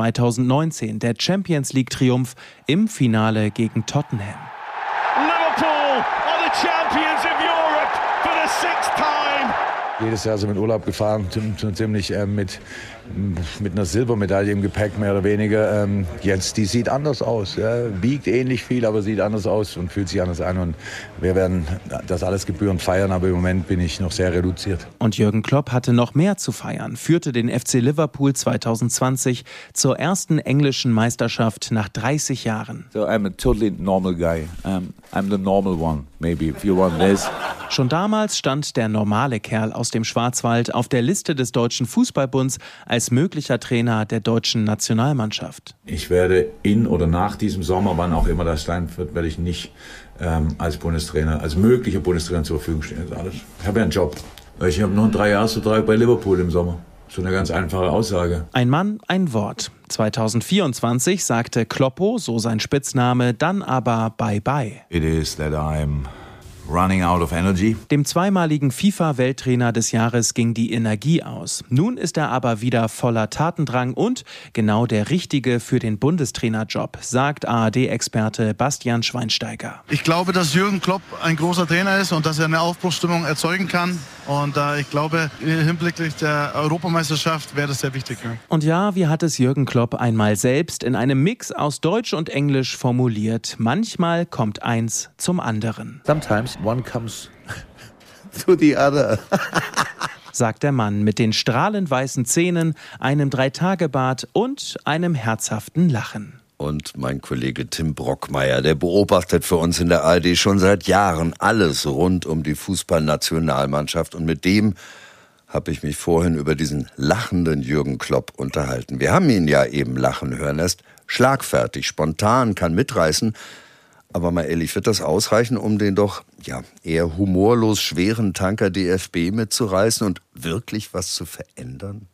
2019 der Champions-League-Triumph im Finale gegen Tottenham. Liverpool are the champions of Europe for the 6th time. Jedes Jahr sind wir in Urlaub gefahren, ziemlich mit einer Silbermedaille im Gepäck, mehr oder weniger. Jetzt, die sieht anders aus. Ja, wiegt ähnlich viel, aber sieht anders aus und fühlt sich anders an. Und wir werden das alles gebührend feiern, aber im Moment bin ich noch sehr reduziert. Und Jürgen Klopp hatte noch mehr zu feiern, führte den FC Liverpool 2020 zur ersten englischen Meisterschaft nach 30 Jahren. So I'm a totally normal guy. I'm the normal one, maybe, if you want this. Schon damals stand der normale Kerl aus dem Schwarzwald auf der Liste des Deutschen Fußballbunds als möglicher Trainer der deutschen Nationalmannschaft. Ich werde in oder nach diesem Sommer, wann auch immer das sein wird, werde ich nicht als Bundestrainer, als möglicher Bundestrainer zur Verfügung stehen. Das ist alles. Ich habe ja einen Job. Ich habe noch einen 3-Jahres-Vertrag bei Liverpool im Sommer. So eine ganz einfache Aussage. Ein Mann, ein Wort. 2024 sagte Kloppo, so sein Spitzname, dann aber Bye-bye. It is that I'm running out of energy. Dem zweimaligen FIFA-Welttrainer des Jahres ging die Energie aus. Nun ist er aber wieder voller Tatendrang und genau der Richtige für den Bundestrainerjob, sagt ARD-Experte Bastian Schweinsteiger. Ich glaube, dass Jürgen Klopp ein großer Trainer ist und dass er eine Aufbruchsstimmung erzeugen kann. Und ich glaube, hinblicklich der Europameisterschaft wäre das sehr wichtig. Ja. Und ja, wie hat es Jürgen Klopp einmal selbst in einem Mix aus Deutsch und Englisch formuliert? Manchmal kommt eins zum anderen. Sometimes one comes to the other. Sagt der Mann mit den strahlend weißen Zähnen, einem 3-Tage-Bart und einem herzhaften Lachen. Und mein Kollege Tim Brockmeier, der beobachtet für uns in der ARD schon seit Jahren alles rund um die Fußballnationalmannschaft. Und mit dem habe ich mich vorhin über diesen lachenden Jürgen Klopp unterhalten. Wir haben ihn ja eben lachen hören. Er ist schlagfertig, spontan, kann mitreißen. Aber mal ehrlich, wird das ausreichen, um den doch eher humorlos schweren Tanker DFB mitzureißen und wirklich was zu verändern?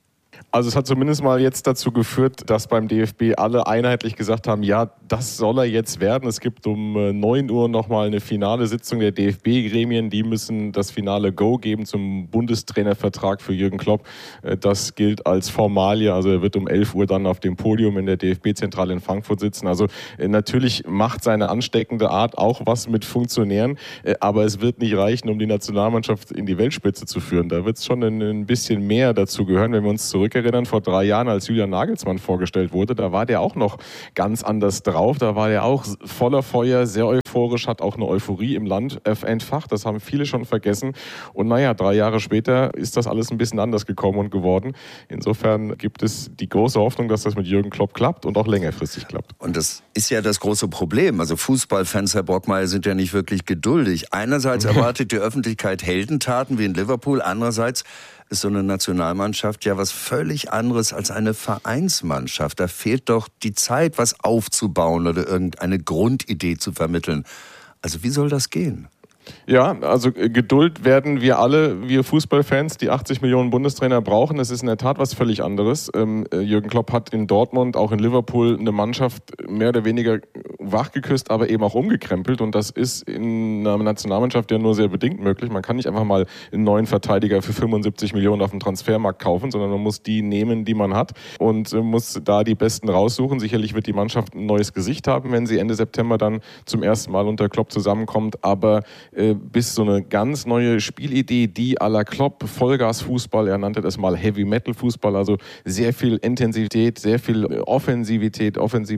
Also es hat zumindest mal jetzt dazu geführt, dass beim DFB alle einheitlich gesagt haben, ja, das soll er jetzt werden. Es gibt um 9 Uhr nochmal eine finale Sitzung der DFB-Gremien. Die müssen das finale Go geben zum Bundestrainervertrag für Jürgen Klopp. Das gilt als Formalie. Also er wird um 11 Uhr dann auf dem Podium in der DFB-Zentrale in Frankfurt sitzen. Also natürlich macht seine ansteckende Art auch was mit Funktionären. Aber es wird nicht reichen, um die Nationalmannschaft in die Weltspitze zu führen. Da wird es schon ein bisschen mehr dazu gehören, wenn wir uns zurückerinnern. Vor 3 Jahren, als Julian Nagelsmann vorgestellt wurde, da war der auch noch ganz anders drauf. Da war der auch voller Feuer, sehr euphorisch, hat auch eine Euphorie im Land entfacht. Das haben viele schon vergessen. Und 3 Jahre später ist das alles ein bisschen anders gekommen und geworden. Insofern gibt es die große Hoffnung, dass das mit Jürgen Klopp klappt und auch längerfristig klappt. Und das ist ja das große Problem. Also Fußballfans, Herr Brockmeier, sind ja nicht wirklich geduldig. Einerseits erwartet die Öffentlichkeit Heldentaten wie in Liverpool, andererseits ist so eine Nationalmannschaft ja was völlig anderes als eine Vereinsmannschaft. Da fehlt doch die Zeit, was aufzubauen oder irgendeine Grundidee zu vermitteln. Also wie soll das gehen? Ja, also Geduld werden wir alle, wir Fußballfans, die 80 Millionen Bundestrainer brauchen. Das ist in der Tat was völlig anderes. Jürgen Klopp hat in Dortmund, auch in Liverpool, eine Mannschaft mehr oder weniger wachgeküsst, aber eben auch umgekrempelt. Und das ist in einer Nationalmannschaft ja nur sehr bedingt möglich. Man kann nicht einfach mal einen neuen Verteidiger für 75 Millionen auf dem Transfermarkt kaufen, sondern man muss die nehmen, die man hat und muss da die Besten raussuchen. Sicherlich wird die Mannschaft ein neues Gesicht haben, wenn sie Ende September dann zum ersten Mal unter Klopp zusammenkommt. Aber bis so eine ganz neue Spielidee, die à la Klopp, Vollgas-Fußball, er nannte das mal Heavy-Metal-Fußball, also sehr viel Intensität, sehr viel Offensive,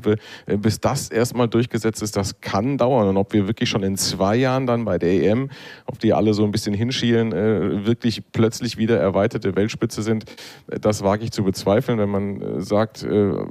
bis das erstmal durchgesetzt ist, das kann dauern. Und ob wir wirklich schon in 2 Jahren dann bei der EM, auf die alle so ein bisschen hinschielen, wirklich plötzlich wieder erweiterte Weltspitze sind, das wage ich zu bezweifeln. Wenn man sagt,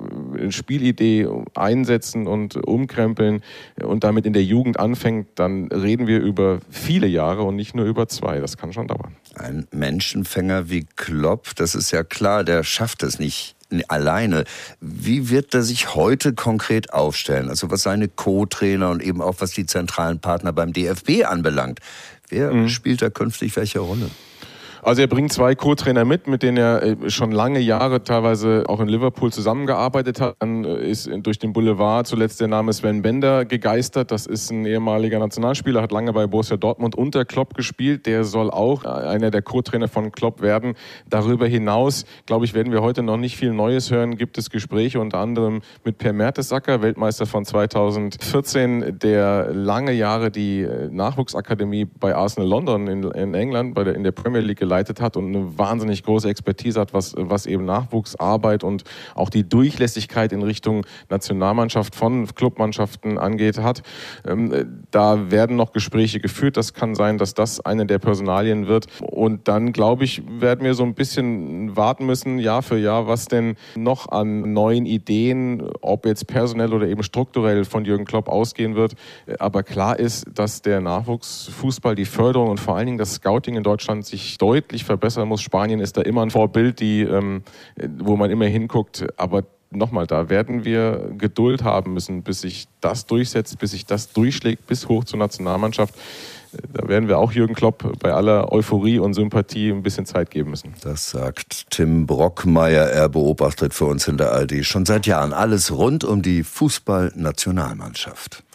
Spielidee einsetzen und umkrempeln und damit in der Jugend anfängt, dann reden wir über viele Jahre und nicht nur über 2. Das kann schon dauern. Ein Menschenfänger wie Klopp, das ist ja klar, der schafft es nicht alleine. Wie wird er sich heute konkret aufstellen? Also was seine Co-Trainer und eben auch was die zentralen Partner beim DFB anbelangt. Wer spielt da künftig welche Rolle? Also er bringt 2 Co-Trainer mit denen er schon lange Jahre teilweise auch in Liverpool zusammengearbeitet hat. Dann ist durch den Boulevard zuletzt der Name Sven Bender gegeistert. Das ist ein ehemaliger Nationalspieler, hat lange bei Borussia Dortmund unter Klopp gespielt. Der soll auch einer der Co-Trainer von Klopp werden. Darüber hinaus, glaube ich, werden wir heute noch nicht viel Neues hören. Gibt es Gespräche unter anderem mit Per Mertesacker, Weltmeister von 2014, der lange Jahre die Nachwuchsakademie bei Arsenal London in England, in der Premier League geleitet hat und eine wahnsinnig große Expertise hat, was eben Nachwuchsarbeit und auch die Durchlässigkeit in Richtung Nationalmannschaft von Clubmannschaften angeht hat. Da werden noch Gespräche geführt. Das kann sein, dass das eine der Personalien wird. Und dann, glaube ich, werden wir so ein bisschen warten müssen, Jahr für Jahr, was denn noch an neuen Ideen, ob jetzt personell oder eben strukturell von Jürgen Klopp ausgehen wird. Aber klar ist, dass der Nachwuchsfußball, die Förderung und vor allen Dingen das Scouting in Deutschland sich deutlich verbessern muss. Spanien ist da immer ein Vorbild, wo man immer hinguckt. Aber nochmal, da werden wir Geduld haben müssen, bis sich das durchsetzt, bis sich das durchschlägt, bis hoch zur Nationalmannschaft. Da werden wir auch Jürgen Klopp bei aller Euphorie und Sympathie ein bisschen Zeit geben müssen. Das sagt Tim Brockmeier. Er beobachtet für uns in der ARD schon seit Jahren alles rund um die Fußball-Nationalmannschaft.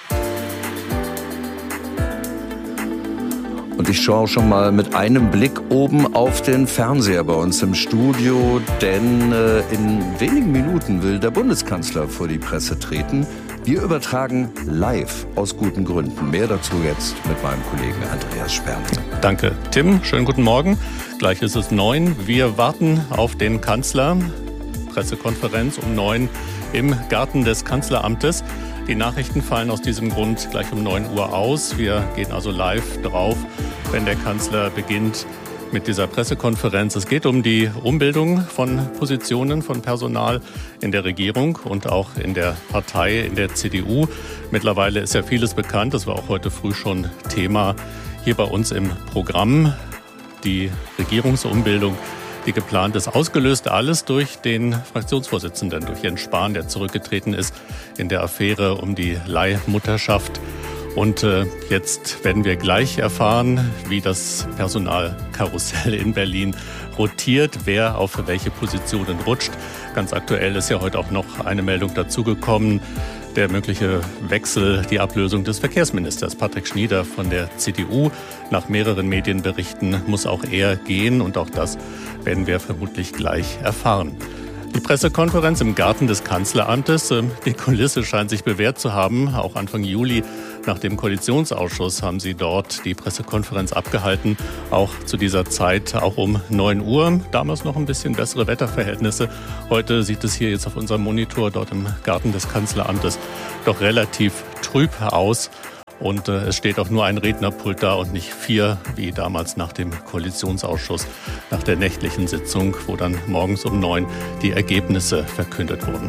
Und ich schaue schon mal mit einem Blick oben auf den Fernseher bei uns im Studio, denn in wenigen Minuten will der Bundeskanzler vor die Presse treten. Wir übertragen live aus guten Gründen. Mehr dazu jetzt mit meinem Kollegen Andreas Sperling. Danke, Tim. Schönen guten Morgen. Gleich ist es 9. Wir warten auf den Kanzler. Pressekonferenz um 9 im Garten des Kanzleramtes. Die Nachrichten fallen aus diesem Grund gleich um 9 Uhr aus. Wir gehen also live drauf, wenn der Kanzler beginnt mit dieser Pressekonferenz. Es geht um die Umbildung von Positionen, von Personal in der Regierung und auch in der Partei, in der CDU. Mittlerweile ist ja vieles bekannt. Das war auch heute früh schon Thema hier bei uns im Programm. Die Regierungsumbildung, die geplant ist, ausgelöst alles durch den Fraktionsvorsitzenden, durch Jens Spahn, der zurückgetreten ist in der Affäre um die Leihmutterschaft. Und jetzt werden wir gleich erfahren, wie das Personalkarussell in Berlin rotiert, wer auf welche Positionen rutscht. Ganz aktuell ist ja heute auch noch eine Meldung dazugekommen, der mögliche Wechsel, die Ablösung des Verkehrsministers Patrick Schnieder von der CDU. Nach mehreren Medienberichten muss auch er gehen und auch das werden wir vermutlich gleich erfahren. Die Pressekonferenz im Garten des Kanzleramtes, die Kulisse scheint sich bewährt zu haben. Auch Anfang Juli nach dem Koalitionsausschuss haben sie dort die Pressekonferenz abgehalten. Auch zu dieser Zeit, auch um 9 Uhr. Damals noch ein bisschen bessere Wetterverhältnisse. Heute sieht es hier jetzt auf unserem Monitor dort im Garten des Kanzleramtes doch relativ trüb aus. Und es steht auch nur ein Rednerpult da und nicht 4, wie damals nach dem Koalitionsausschuss, nach der nächtlichen Sitzung, wo dann morgens um 9 die Ergebnisse verkündet wurden.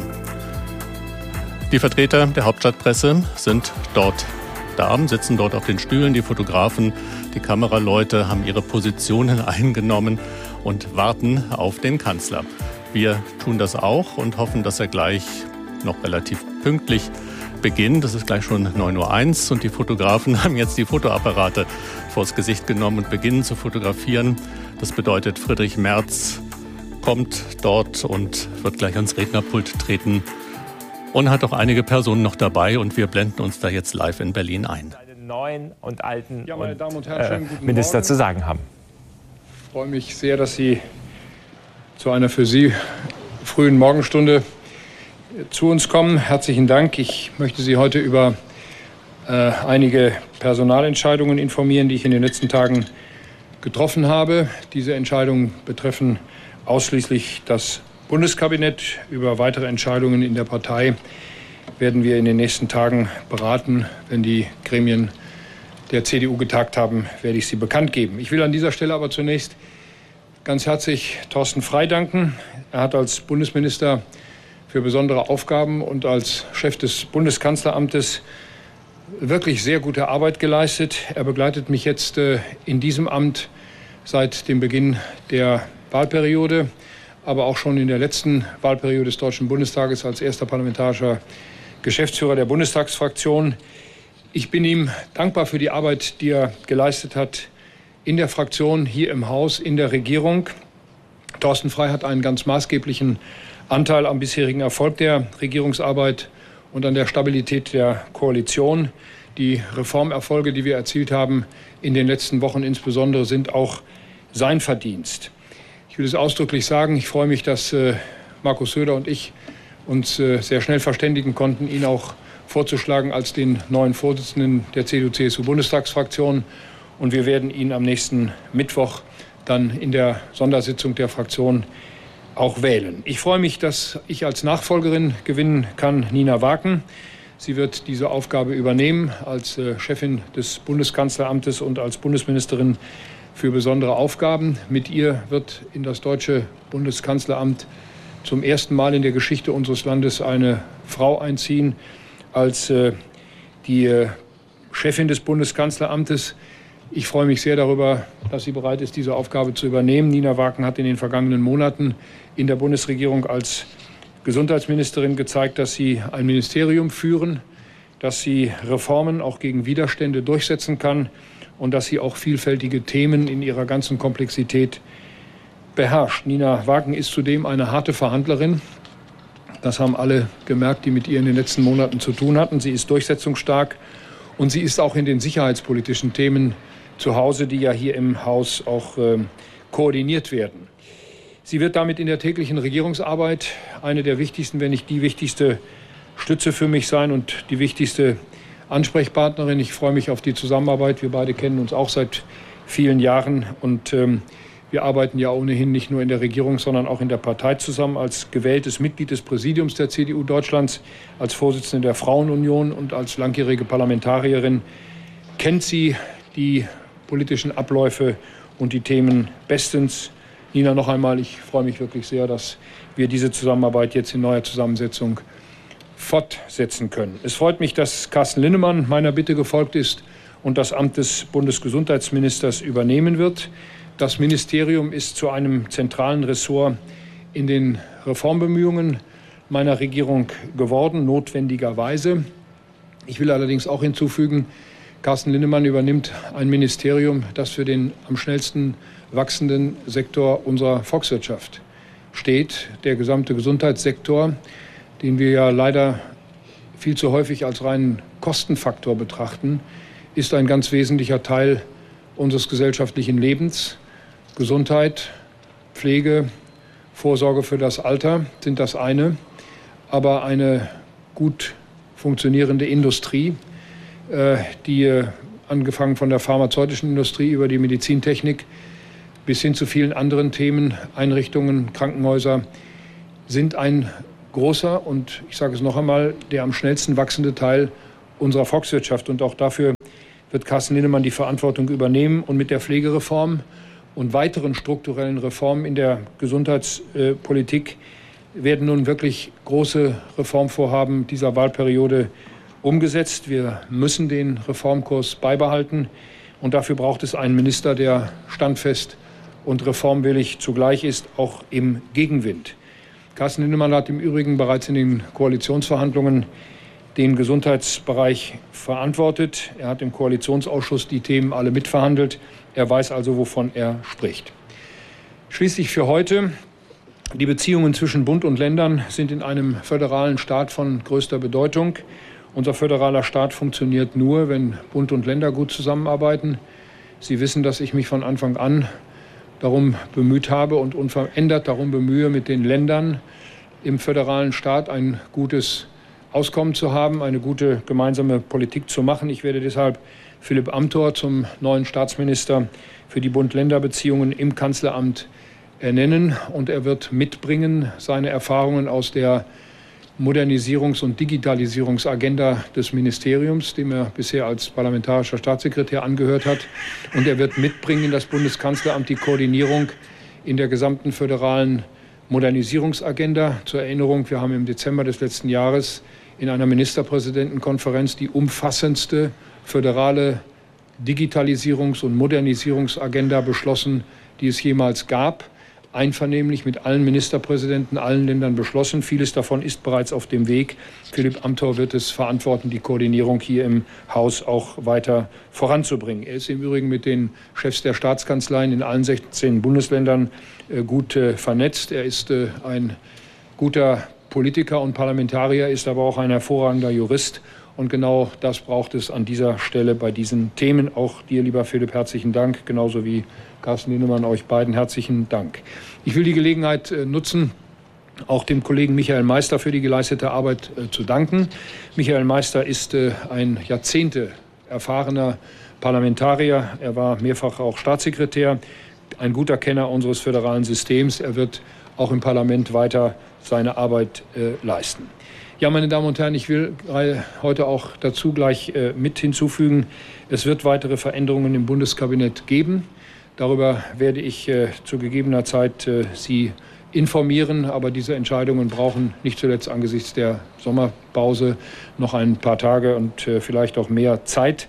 Die Vertreter der Hauptstadtpresse sind dort da, sitzen dort auf den Stühlen. Die Fotografen, die Kameraleute haben ihre Positionen eingenommen und warten auf den Kanzler. Wir tun das auch und hoffen, dass er gleich noch relativ pünktlich beginnt. Das ist gleich schon 9:01 Uhr und die Fotografen haben jetzt die Fotoapparate vors Gesicht genommen und beginnen zu fotografieren. Das bedeutet, Friedrich Merz kommt dort und wird gleich ans Rednerpult treten und hat auch einige Personen noch dabei und wir blenden uns da jetzt live in Berlin ein. Neuen und alten meine Damen und Herren, schönen guten Minister Morgen. zu sagen haben. Ich freue mich sehr, dass Sie zu einer für Sie frühen Morgenstunde zu uns kommen. Herzlichen Dank. Ich möchte Sie heute über einige Personalentscheidungen informieren, die ich in den letzten Tagen getroffen habe. Diese Entscheidungen betreffen ausschließlich das Bundeskabinett. Über weitere Entscheidungen in der Partei werden wir in den nächsten Tagen beraten. Wenn die Gremien der CDU getagt haben, werde ich sie bekannt geben. Ich will an dieser Stelle aber zunächst ganz herzlich Thorsten Frey danken. Er hat als Bundesminister für besondere Aufgaben und als Chef des Bundeskanzleramtes wirklich sehr gute Arbeit geleistet. Er begleitet mich jetzt in diesem Amt seit dem Beginn der Wahlperiode, aber auch schon in der letzten Wahlperiode des Deutschen Bundestages als erster parlamentarischer Geschäftsführer der Bundestagsfraktion. Ich bin ihm dankbar für die Arbeit, die er geleistet hat in der Fraktion, hier im Haus, in der Regierung. Thorsten Frey hat einen ganz maßgeblichen Anteil am bisherigen Erfolg der Regierungsarbeit und an der Stabilität der Koalition. Die Reformerfolge, die wir erzielt haben in den letzten Wochen insbesondere, sind auch sein Verdienst. Ich will es ausdrücklich sagen, ich freue mich, dass Markus Söder und ich uns sehr schnell verständigen konnten, ihn auch vorzuschlagen als den neuen Vorsitzenden der CDU-CSU-Bundestagsfraktion. Und wir werden ihn am nächsten Mittwoch dann in der Sondersitzung der Fraktion auch wählen. Ich freue mich, dass ich als Nachfolgerin gewinnen kann Nina Waken. Sie wird diese Aufgabe übernehmen als Chefin des Bundeskanzleramtes und als Bundesministerin für besondere Aufgaben. Mit ihr wird in das deutsche Bundeskanzleramt zum ersten Mal in der Geschichte unseres Landes eine Frau einziehen als die Chefin des Bundeskanzleramtes. Ich freue mich sehr darüber, dass sie bereit ist, diese Aufgabe zu übernehmen. Nina Waken hat in den vergangenen Monaten in der Bundesregierung als Gesundheitsministerin gezeigt, dass sie ein Ministerium führen, dass sie Reformen auch gegen Widerstände durchsetzen kann und dass sie auch vielfältige Themen in ihrer ganzen Komplexität beherrscht. Nina Waken ist zudem eine harte Verhandlerin. Das haben alle gemerkt, die mit ihr in den letzten Monaten zu tun hatten. Sie ist durchsetzungsstark und sie ist auch in den sicherheitspolitischen Themen zu Hause, die ja hier im Haus auch koordiniert werden. Sie wird damit in der täglichen Regierungsarbeit eine der wichtigsten, wenn nicht die wichtigste Stütze für mich sein und die wichtigste Ansprechpartnerin. Ich freue mich auf die Zusammenarbeit. Wir beide kennen uns auch seit vielen Jahren und wir arbeiten ja ohnehin nicht nur in der Regierung, sondern auch in der Partei zusammen. Als gewähltes Mitglied des Präsidiums der CDU Deutschlands, als Vorsitzende der Frauenunion und als langjährige Parlamentarierin kennt sie die politischen Abläufe und die Themen bestens. Nina, noch einmal, ich freue mich wirklich sehr, dass wir diese Zusammenarbeit jetzt in neuer Zusammensetzung fortsetzen können. Es freut mich, dass Carsten Linnemann meiner Bitte gefolgt ist und das Amt des Bundesgesundheitsministers übernehmen wird. Das Ministerium ist zu einem zentralen Ressort in den Reformbemühungen meiner Regierung geworden, notwendigerweise. Ich will allerdings auch hinzufügen, Carsten Linnemann übernimmt ein Ministerium, das für den am schnellsten wachsenden Sektor unserer Volkswirtschaft steht. Der gesamte Gesundheitssektor, den wir ja leider viel zu häufig als reinen Kostenfaktor betrachten, ist ein ganz wesentlicher Teil unseres gesellschaftlichen Lebens. Gesundheit, Pflege, Vorsorge für das Alter sind das eine, aber eine gut funktionierende Industrie, die angefangen von der pharmazeutischen Industrie über die Medizintechnik bis hin zu vielen anderen Themen, Einrichtungen, Krankenhäuser, sind ein großer und, ich sage es noch einmal, der am schnellsten wachsende Teil unserer Volkswirtschaft. Und auch dafür wird Carsten Linnemann die Verantwortung übernehmen. Und mit der Pflegereform und weiteren strukturellen Reformen in der Gesundheitspolitik werden nun wirklich große Reformvorhaben dieser Wahlperiode umgesetzt. Wir müssen den Reformkurs beibehalten. Und dafür braucht es einen Minister, der standfest und reformwillig zugleich ist, auch im Gegenwind. Carsten Linnemann hat im Übrigen bereits in den Koalitionsverhandlungen den Gesundheitsbereich verantwortet. Er hat im Koalitionsausschuss die Themen alle mitverhandelt. Er weiß also, wovon er spricht. Schließlich für heute: Die Beziehungen zwischen Bund und Ländern sind in einem föderalen Staat von größter Bedeutung. Unser föderaler Staat funktioniert nur, wenn Bund und Länder gut zusammenarbeiten. Sie wissen, dass ich mich von Anfang an darum bemüht habe und unverändert darum bemühe, mit den Ländern im föderalen Staat ein gutes Auskommen zu haben, eine gute gemeinsame Politik zu machen. Ich werde deshalb Philipp Amthor zum neuen Staatsminister für die Bund-Länder-Beziehungen im Kanzleramt ernennen. Und er wird mitbringen seine Erfahrungen aus der Modernisierungs- und Digitalisierungsagenda des Ministeriums, dem er bisher als parlamentarischer Staatssekretär angehört hat. Und er wird mitbringen in das Bundeskanzleramt die Koordinierung in der gesamten föderalen Modernisierungsagenda. Zur Erinnerung, wir haben im Dezember des letzten Jahres in einer Ministerpräsidentenkonferenz die umfassendste föderale Digitalisierungs- und Modernisierungsagenda beschlossen, die es jemals gab. Einvernehmlich mit allen Ministerpräsidenten, allen Ländern beschlossen. Vieles davon ist bereits auf dem Weg. Philipp Amthor wird es verantworten, die Koordinierung hier im Haus auch weiter voranzubringen. Er ist im Übrigen mit den Chefs der Staatskanzleien in allen 16 Bundesländern gut vernetzt. Er ist ein guter Politiker und Parlamentarier, ist aber auch ein hervorragender Jurist. Und genau das braucht es an dieser Stelle bei diesen Themen. Auch dir, lieber Philipp, herzlichen Dank, genauso wie Carsten Linnemann, euch beiden herzlichen Dank. Ich will die Gelegenheit nutzen, auch dem Kollegen Michael Meister für die geleistete Arbeit zu danken. Michael Meister ist ein Jahrzehnte erfahrener Parlamentarier. Er war mehrfach auch Staatssekretär, ein guter Kenner unseres föderalen Systems. Er wird auch im Parlament weiter seine Arbeit leisten. Ja, meine Damen und Herren, ich will heute auch dazu gleich mit hinzufügen, es wird weitere Veränderungen im Bundeskabinett geben. Darüber werde ich zu gegebener Zeit Sie informieren. Aber diese Entscheidungen brauchen nicht zuletzt angesichts der Sommerpause noch ein paar Tage und vielleicht auch mehr Zeit.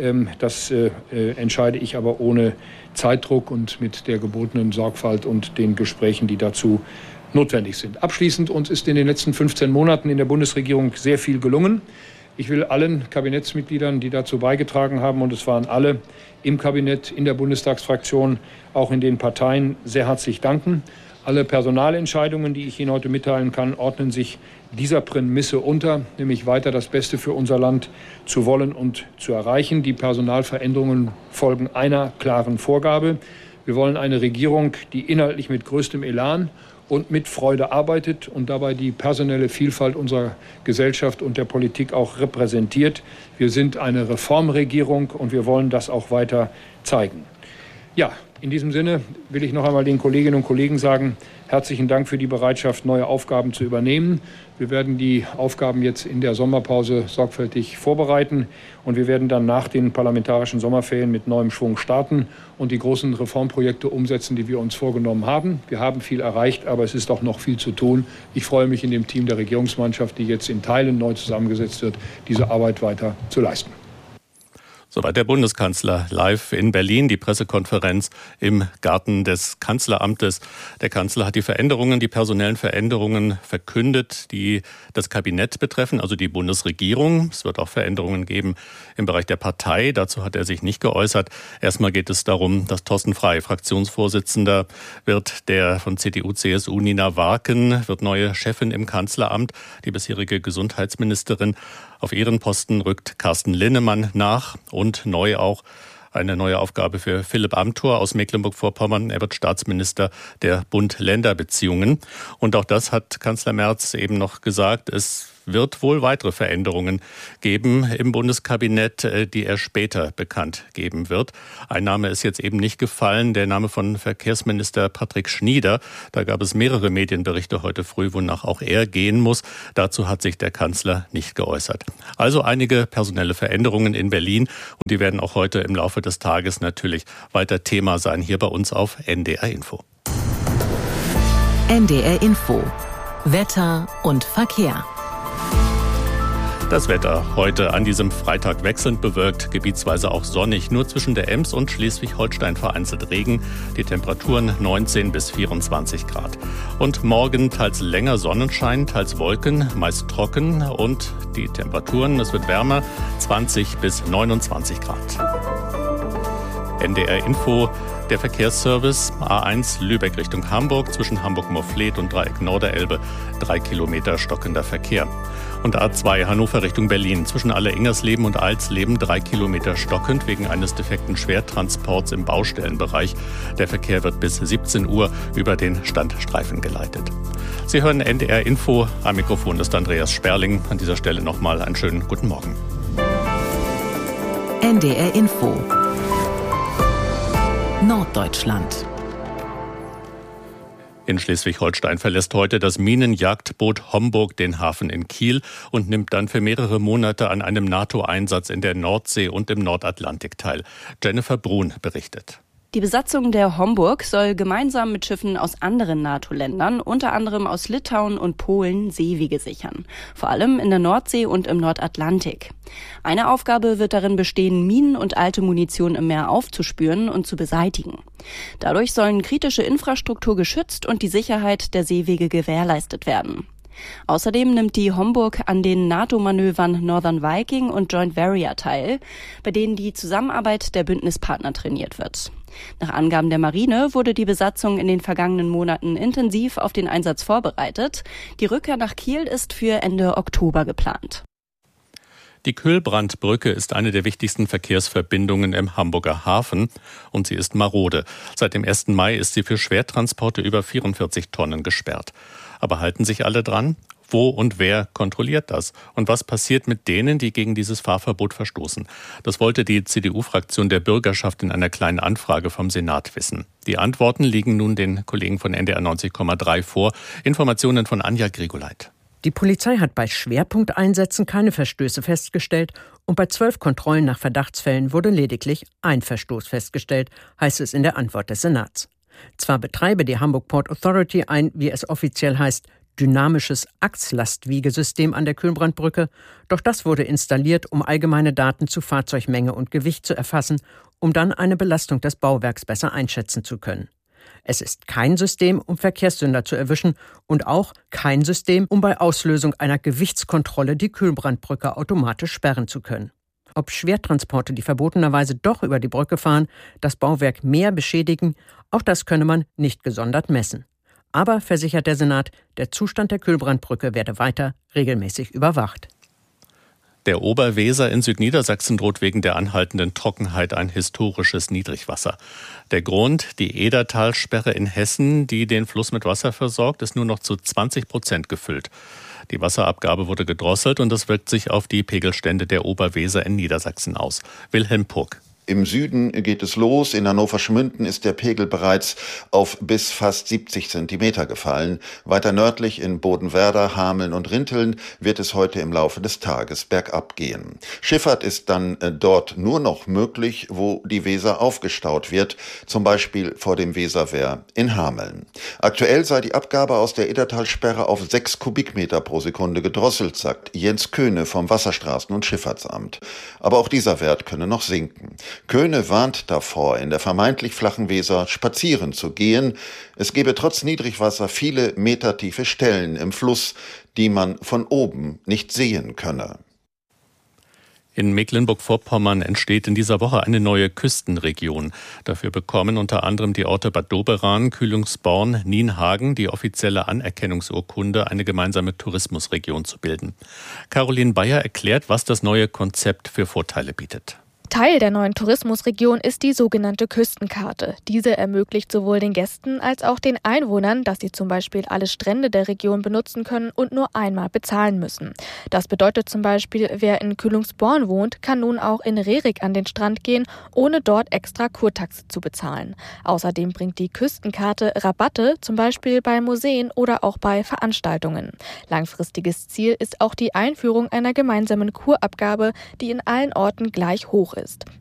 Das entscheide ich aber ohne Zeitdruck und mit der gebotenen Sorgfalt und den Gesprächen, die dazu notwendig sind. Abschließend: Uns ist in den letzten 15 Monaten in der Bundesregierung sehr viel gelungen. Ich will allen Kabinettsmitgliedern, die dazu beigetragen haben, und es waren alle im Kabinett, in der Bundestagsfraktion, auch in den Parteien, sehr herzlich danken. Alle Personalentscheidungen, die ich Ihnen heute mitteilen kann, ordnen sich dieser Prämisse unter, nämlich weiter das Beste für unser Land zu wollen und zu erreichen. Die Personalveränderungen folgen einer klaren Vorgabe. Wir wollen eine Regierung, die inhaltlich mit größtem Elan und mit Freude arbeitet und dabei die personelle Vielfalt unserer Gesellschaft und der Politik auch repräsentiert. Wir sind eine Reformregierung und wir wollen das auch weiter zeigen. Ja, in diesem Sinne will ich noch einmal den Kolleginnen und Kollegen sagen, herzlichen Dank für die Bereitschaft, neue Aufgaben zu übernehmen. Wir werden die Aufgaben jetzt in der Sommerpause sorgfältig vorbereiten und wir werden dann nach den parlamentarischen Sommerferien mit neuem Schwung starten und die großen Reformprojekte umsetzen, die wir uns vorgenommen haben. Wir haben viel erreicht, aber es ist auch noch viel zu tun. Ich freue mich, in dem Team der Regierungsmannschaft, die jetzt in Teilen neu zusammengesetzt wird, diese Arbeit weiter zu leisten. Soweit der Bundeskanzler live in Berlin, die Pressekonferenz im Garten des Kanzleramtes. Der Kanzler hat die personellen Veränderungen verkündet, die das Kabinett betreffen, also die Bundesregierung. Es wird auch Veränderungen geben im Bereich der Partei. Dazu hat er sich nicht geäußert. Erstmal geht es darum, dass Thorsten Frey, Fraktionsvorsitzender, wird der von CDU-CSU Nina Warken, wird neue Chefin im Kanzleramt, die bisherige Gesundheitsministerin. Auf ihren Posten rückt Carsten Linnemann nach und neu auch eine neue Aufgabe für Philipp Amthor aus Mecklenburg-Vorpommern. Er wird Staatsminister der Bund-Länder-Beziehungen. Und auch das hat Kanzler Merz eben noch gesagt. Es wird wohl weitere Veränderungen geben im Bundeskabinett, die er später bekannt geben wird. Ein Name ist jetzt eben nicht gefallen, der Name von Verkehrsminister Patrick Schnieder. Da gab es mehrere Medienberichte heute früh, wonach auch er gehen muss. Dazu hat sich der Kanzler nicht geäußert. Also einige personelle Veränderungen in Berlin und die werden auch heute im Laufe des Tages natürlich weiter Thema sein, hier bei uns auf NDR Info. NDR Info. Wetter und Verkehr. Das Wetter heute an diesem Freitag wechselnd bewölkt, gebietsweise auch sonnig. Nur zwischen der Ems und Schleswig-Holstein vereinzelt Regen. Die Temperaturen 19 bis 24 Grad. Und morgen teils länger Sonnenschein, teils Wolken, meist trocken. Und die Temperaturen, es wird wärmer, 20 bis 29 Grad. NDR Info. Der Verkehrsservice A1 Lübeck Richtung Hamburg zwischen Hamburg-Morfleet und Dreieck Norderelbe 3 Kilometer stockender Verkehr. Und A2 Hannover Richtung Berlin zwischen Alleringersleben und Alsleben 3 Kilometer stockend wegen eines defekten Schwertransports im Baustellenbereich. Der Verkehr wird bis 17 Uhr über den Standstreifen geleitet. Sie hören NDR Info. Am Mikrofon ist Andreas Sperling. An dieser Stelle nochmal einen schönen guten Morgen. NDR Info. Norddeutschland. In Schleswig-Holstein verlässt heute das Minenjagdboot Homburg den Hafen in Kiel und nimmt dann für mehrere Monate an einem NATO-Einsatz in der Nordsee und im Nordatlantik teil. Jennifer Brun berichtet. Die Besatzung der Homburg soll gemeinsam mit Schiffen aus anderen NATO-Ländern, unter anderem aus Litauen und Polen, Seewege sichern. Vor allem in der Nordsee und im Nordatlantik. Eine Aufgabe wird darin bestehen, Minen und alte Munition im Meer aufzuspüren und zu beseitigen. Dadurch sollen kritische Infrastruktur geschützt und die Sicherheit der Seewege gewährleistet werden. Außerdem nimmt die Homburg an den NATO-Manövern Northern Viking und Joint Warrior teil, bei denen die Zusammenarbeit der Bündnispartner trainiert wird. Nach Angaben der Marine wurde die Besatzung in den vergangenen Monaten intensiv auf den Einsatz vorbereitet. Die Rückkehr nach Kiel ist für Ende Oktober geplant. Die Kühlbrandbrücke ist eine der wichtigsten Verkehrsverbindungen im Hamburger Hafen und sie ist marode. Seit dem 1. Mai ist sie für Schwertransporte über 44 Tonnen gesperrt. Aber halten sich alle dran? Wo und wer kontrolliert das? Und was passiert mit denen, die gegen dieses Fahrverbot verstoßen? Das wollte die CDU-Fraktion der Bürgerschaft in einer kleinen Anfrage vom Senat wissen. Die Antworten liegen nun den Kollegen von NDR 90,3 vor. Informationen von Anja Grigoleit. Die Polizei hat bei Schwerpunkteinsätzen keine Verstöße festgestellt und bei 12 Kontrollen nach Verdachtsfällen wurde lediglich ein Verstoß festgestellt, heißt es in der Antwort des Senats. Zwar betreibe die Hamburg Port Authority ein, wie es offiziell heißt, dynamisches Achslastwiegesystem an der Kühlbrandbrücke, doch das wurde installiert, um allgemeine Daten zu Fahrzeugmenge und Gewicht zu erfassen, um dann eine Belastung des Bauwerks besser einschätzen zu können. Es ist kein System, um Verkehrssünder zu erwischen und auch kein System, um bei Auslösung einer Gewichtskontrolle die Kühlbrandbrücke automatisch sperren zu können. Ob Schwertransporte, die verbotenerweise doch über die Brücke fahren, das Bauwerk mehr beschädigen, auch das könne man nicht gesondert messen. Aber, versichert der Senat, der Zustand der Kühlbrandbrücke werde weiter regelmäßig überwacht. Der Oberweser in Südniedersachsen droht wegen der anhaltenden Trockenheit ein historisches Niedrigwasser. Der Grund, die Edertalsperre in Hessen, die den Fluss mit Wasser versorgt, ist nur noch zu 20% gefüllt. Die Wasserabgabe wurde gedrosselt und das wirkt sich auf die Pegelstände der Oberweser in Niedersachsen aus. Wilhelm Purk. Im Süden geht es los. In Hannover-Schmünden ist der Pegel bereits auf bis fast 70 Zentimeter gefallen. Weiter nördlich in Bodenwerder, Hameln und Rinteln wird es heute im Laufe des Tages bergab gehen. Schifffahrt ist dann dort nur noch möglich, wo die Weser aufgestaut wird, zum Beispiel vor dem Weserwehr in Hameln. Aktuell sei die Abgabe aus der Iddertalsperre auf 6 Kubikmeter pro Sekunde gedrosselt, sagt Jens Köhne vom Wasserstraßen- und Schifffahrtsamt. Aber auch dieser Wert könne noch sinken. Köhne warnt davor, in der vermeintlich flachen Weser spazieren zu gehen. Es gebe trotz Niedrigwasser viele metertiefe Stellen im Fluss, die man von oben nicht sehen könne. In Mecklenburg-Vorpommern entsteht in dieser Woche eine neue Küstenregion. Dafür bekommen unter anderem die Orte Bad Doberan, Kühlungsborn, Nienhagen die offizielle Anerkennungsurkunde, eine gemeinsame Tourismusregion zu bilden. Caroline Bayer erklärt, was das neue Konzept für Vorteile bietet. Teil der neuen Tourismusregion ist die sogenannte Küstenkarte. Diese ermöglicht sowohl den Gästen als auch den Einwohnern, dass sie zum Beispiel alle Strände der Region benutzen können und nur einmal bezahlen müssen. Das bedeutet zum Beispiel, wer in Kühlungsborn wohnt, kann nun auch in Rerik an den Strand gehen, ohne dort extra Kurtaxe zu bezahlen. Außerdem bringt die Küstenkarte Rabatte, zum Beispiel bei Museen oder auch bei Veranstaltungen. Langfristiges Ziel ist auch die Einführung einer gemeinsamen Kurabgabe, die in allen Orten gleich hoch ist.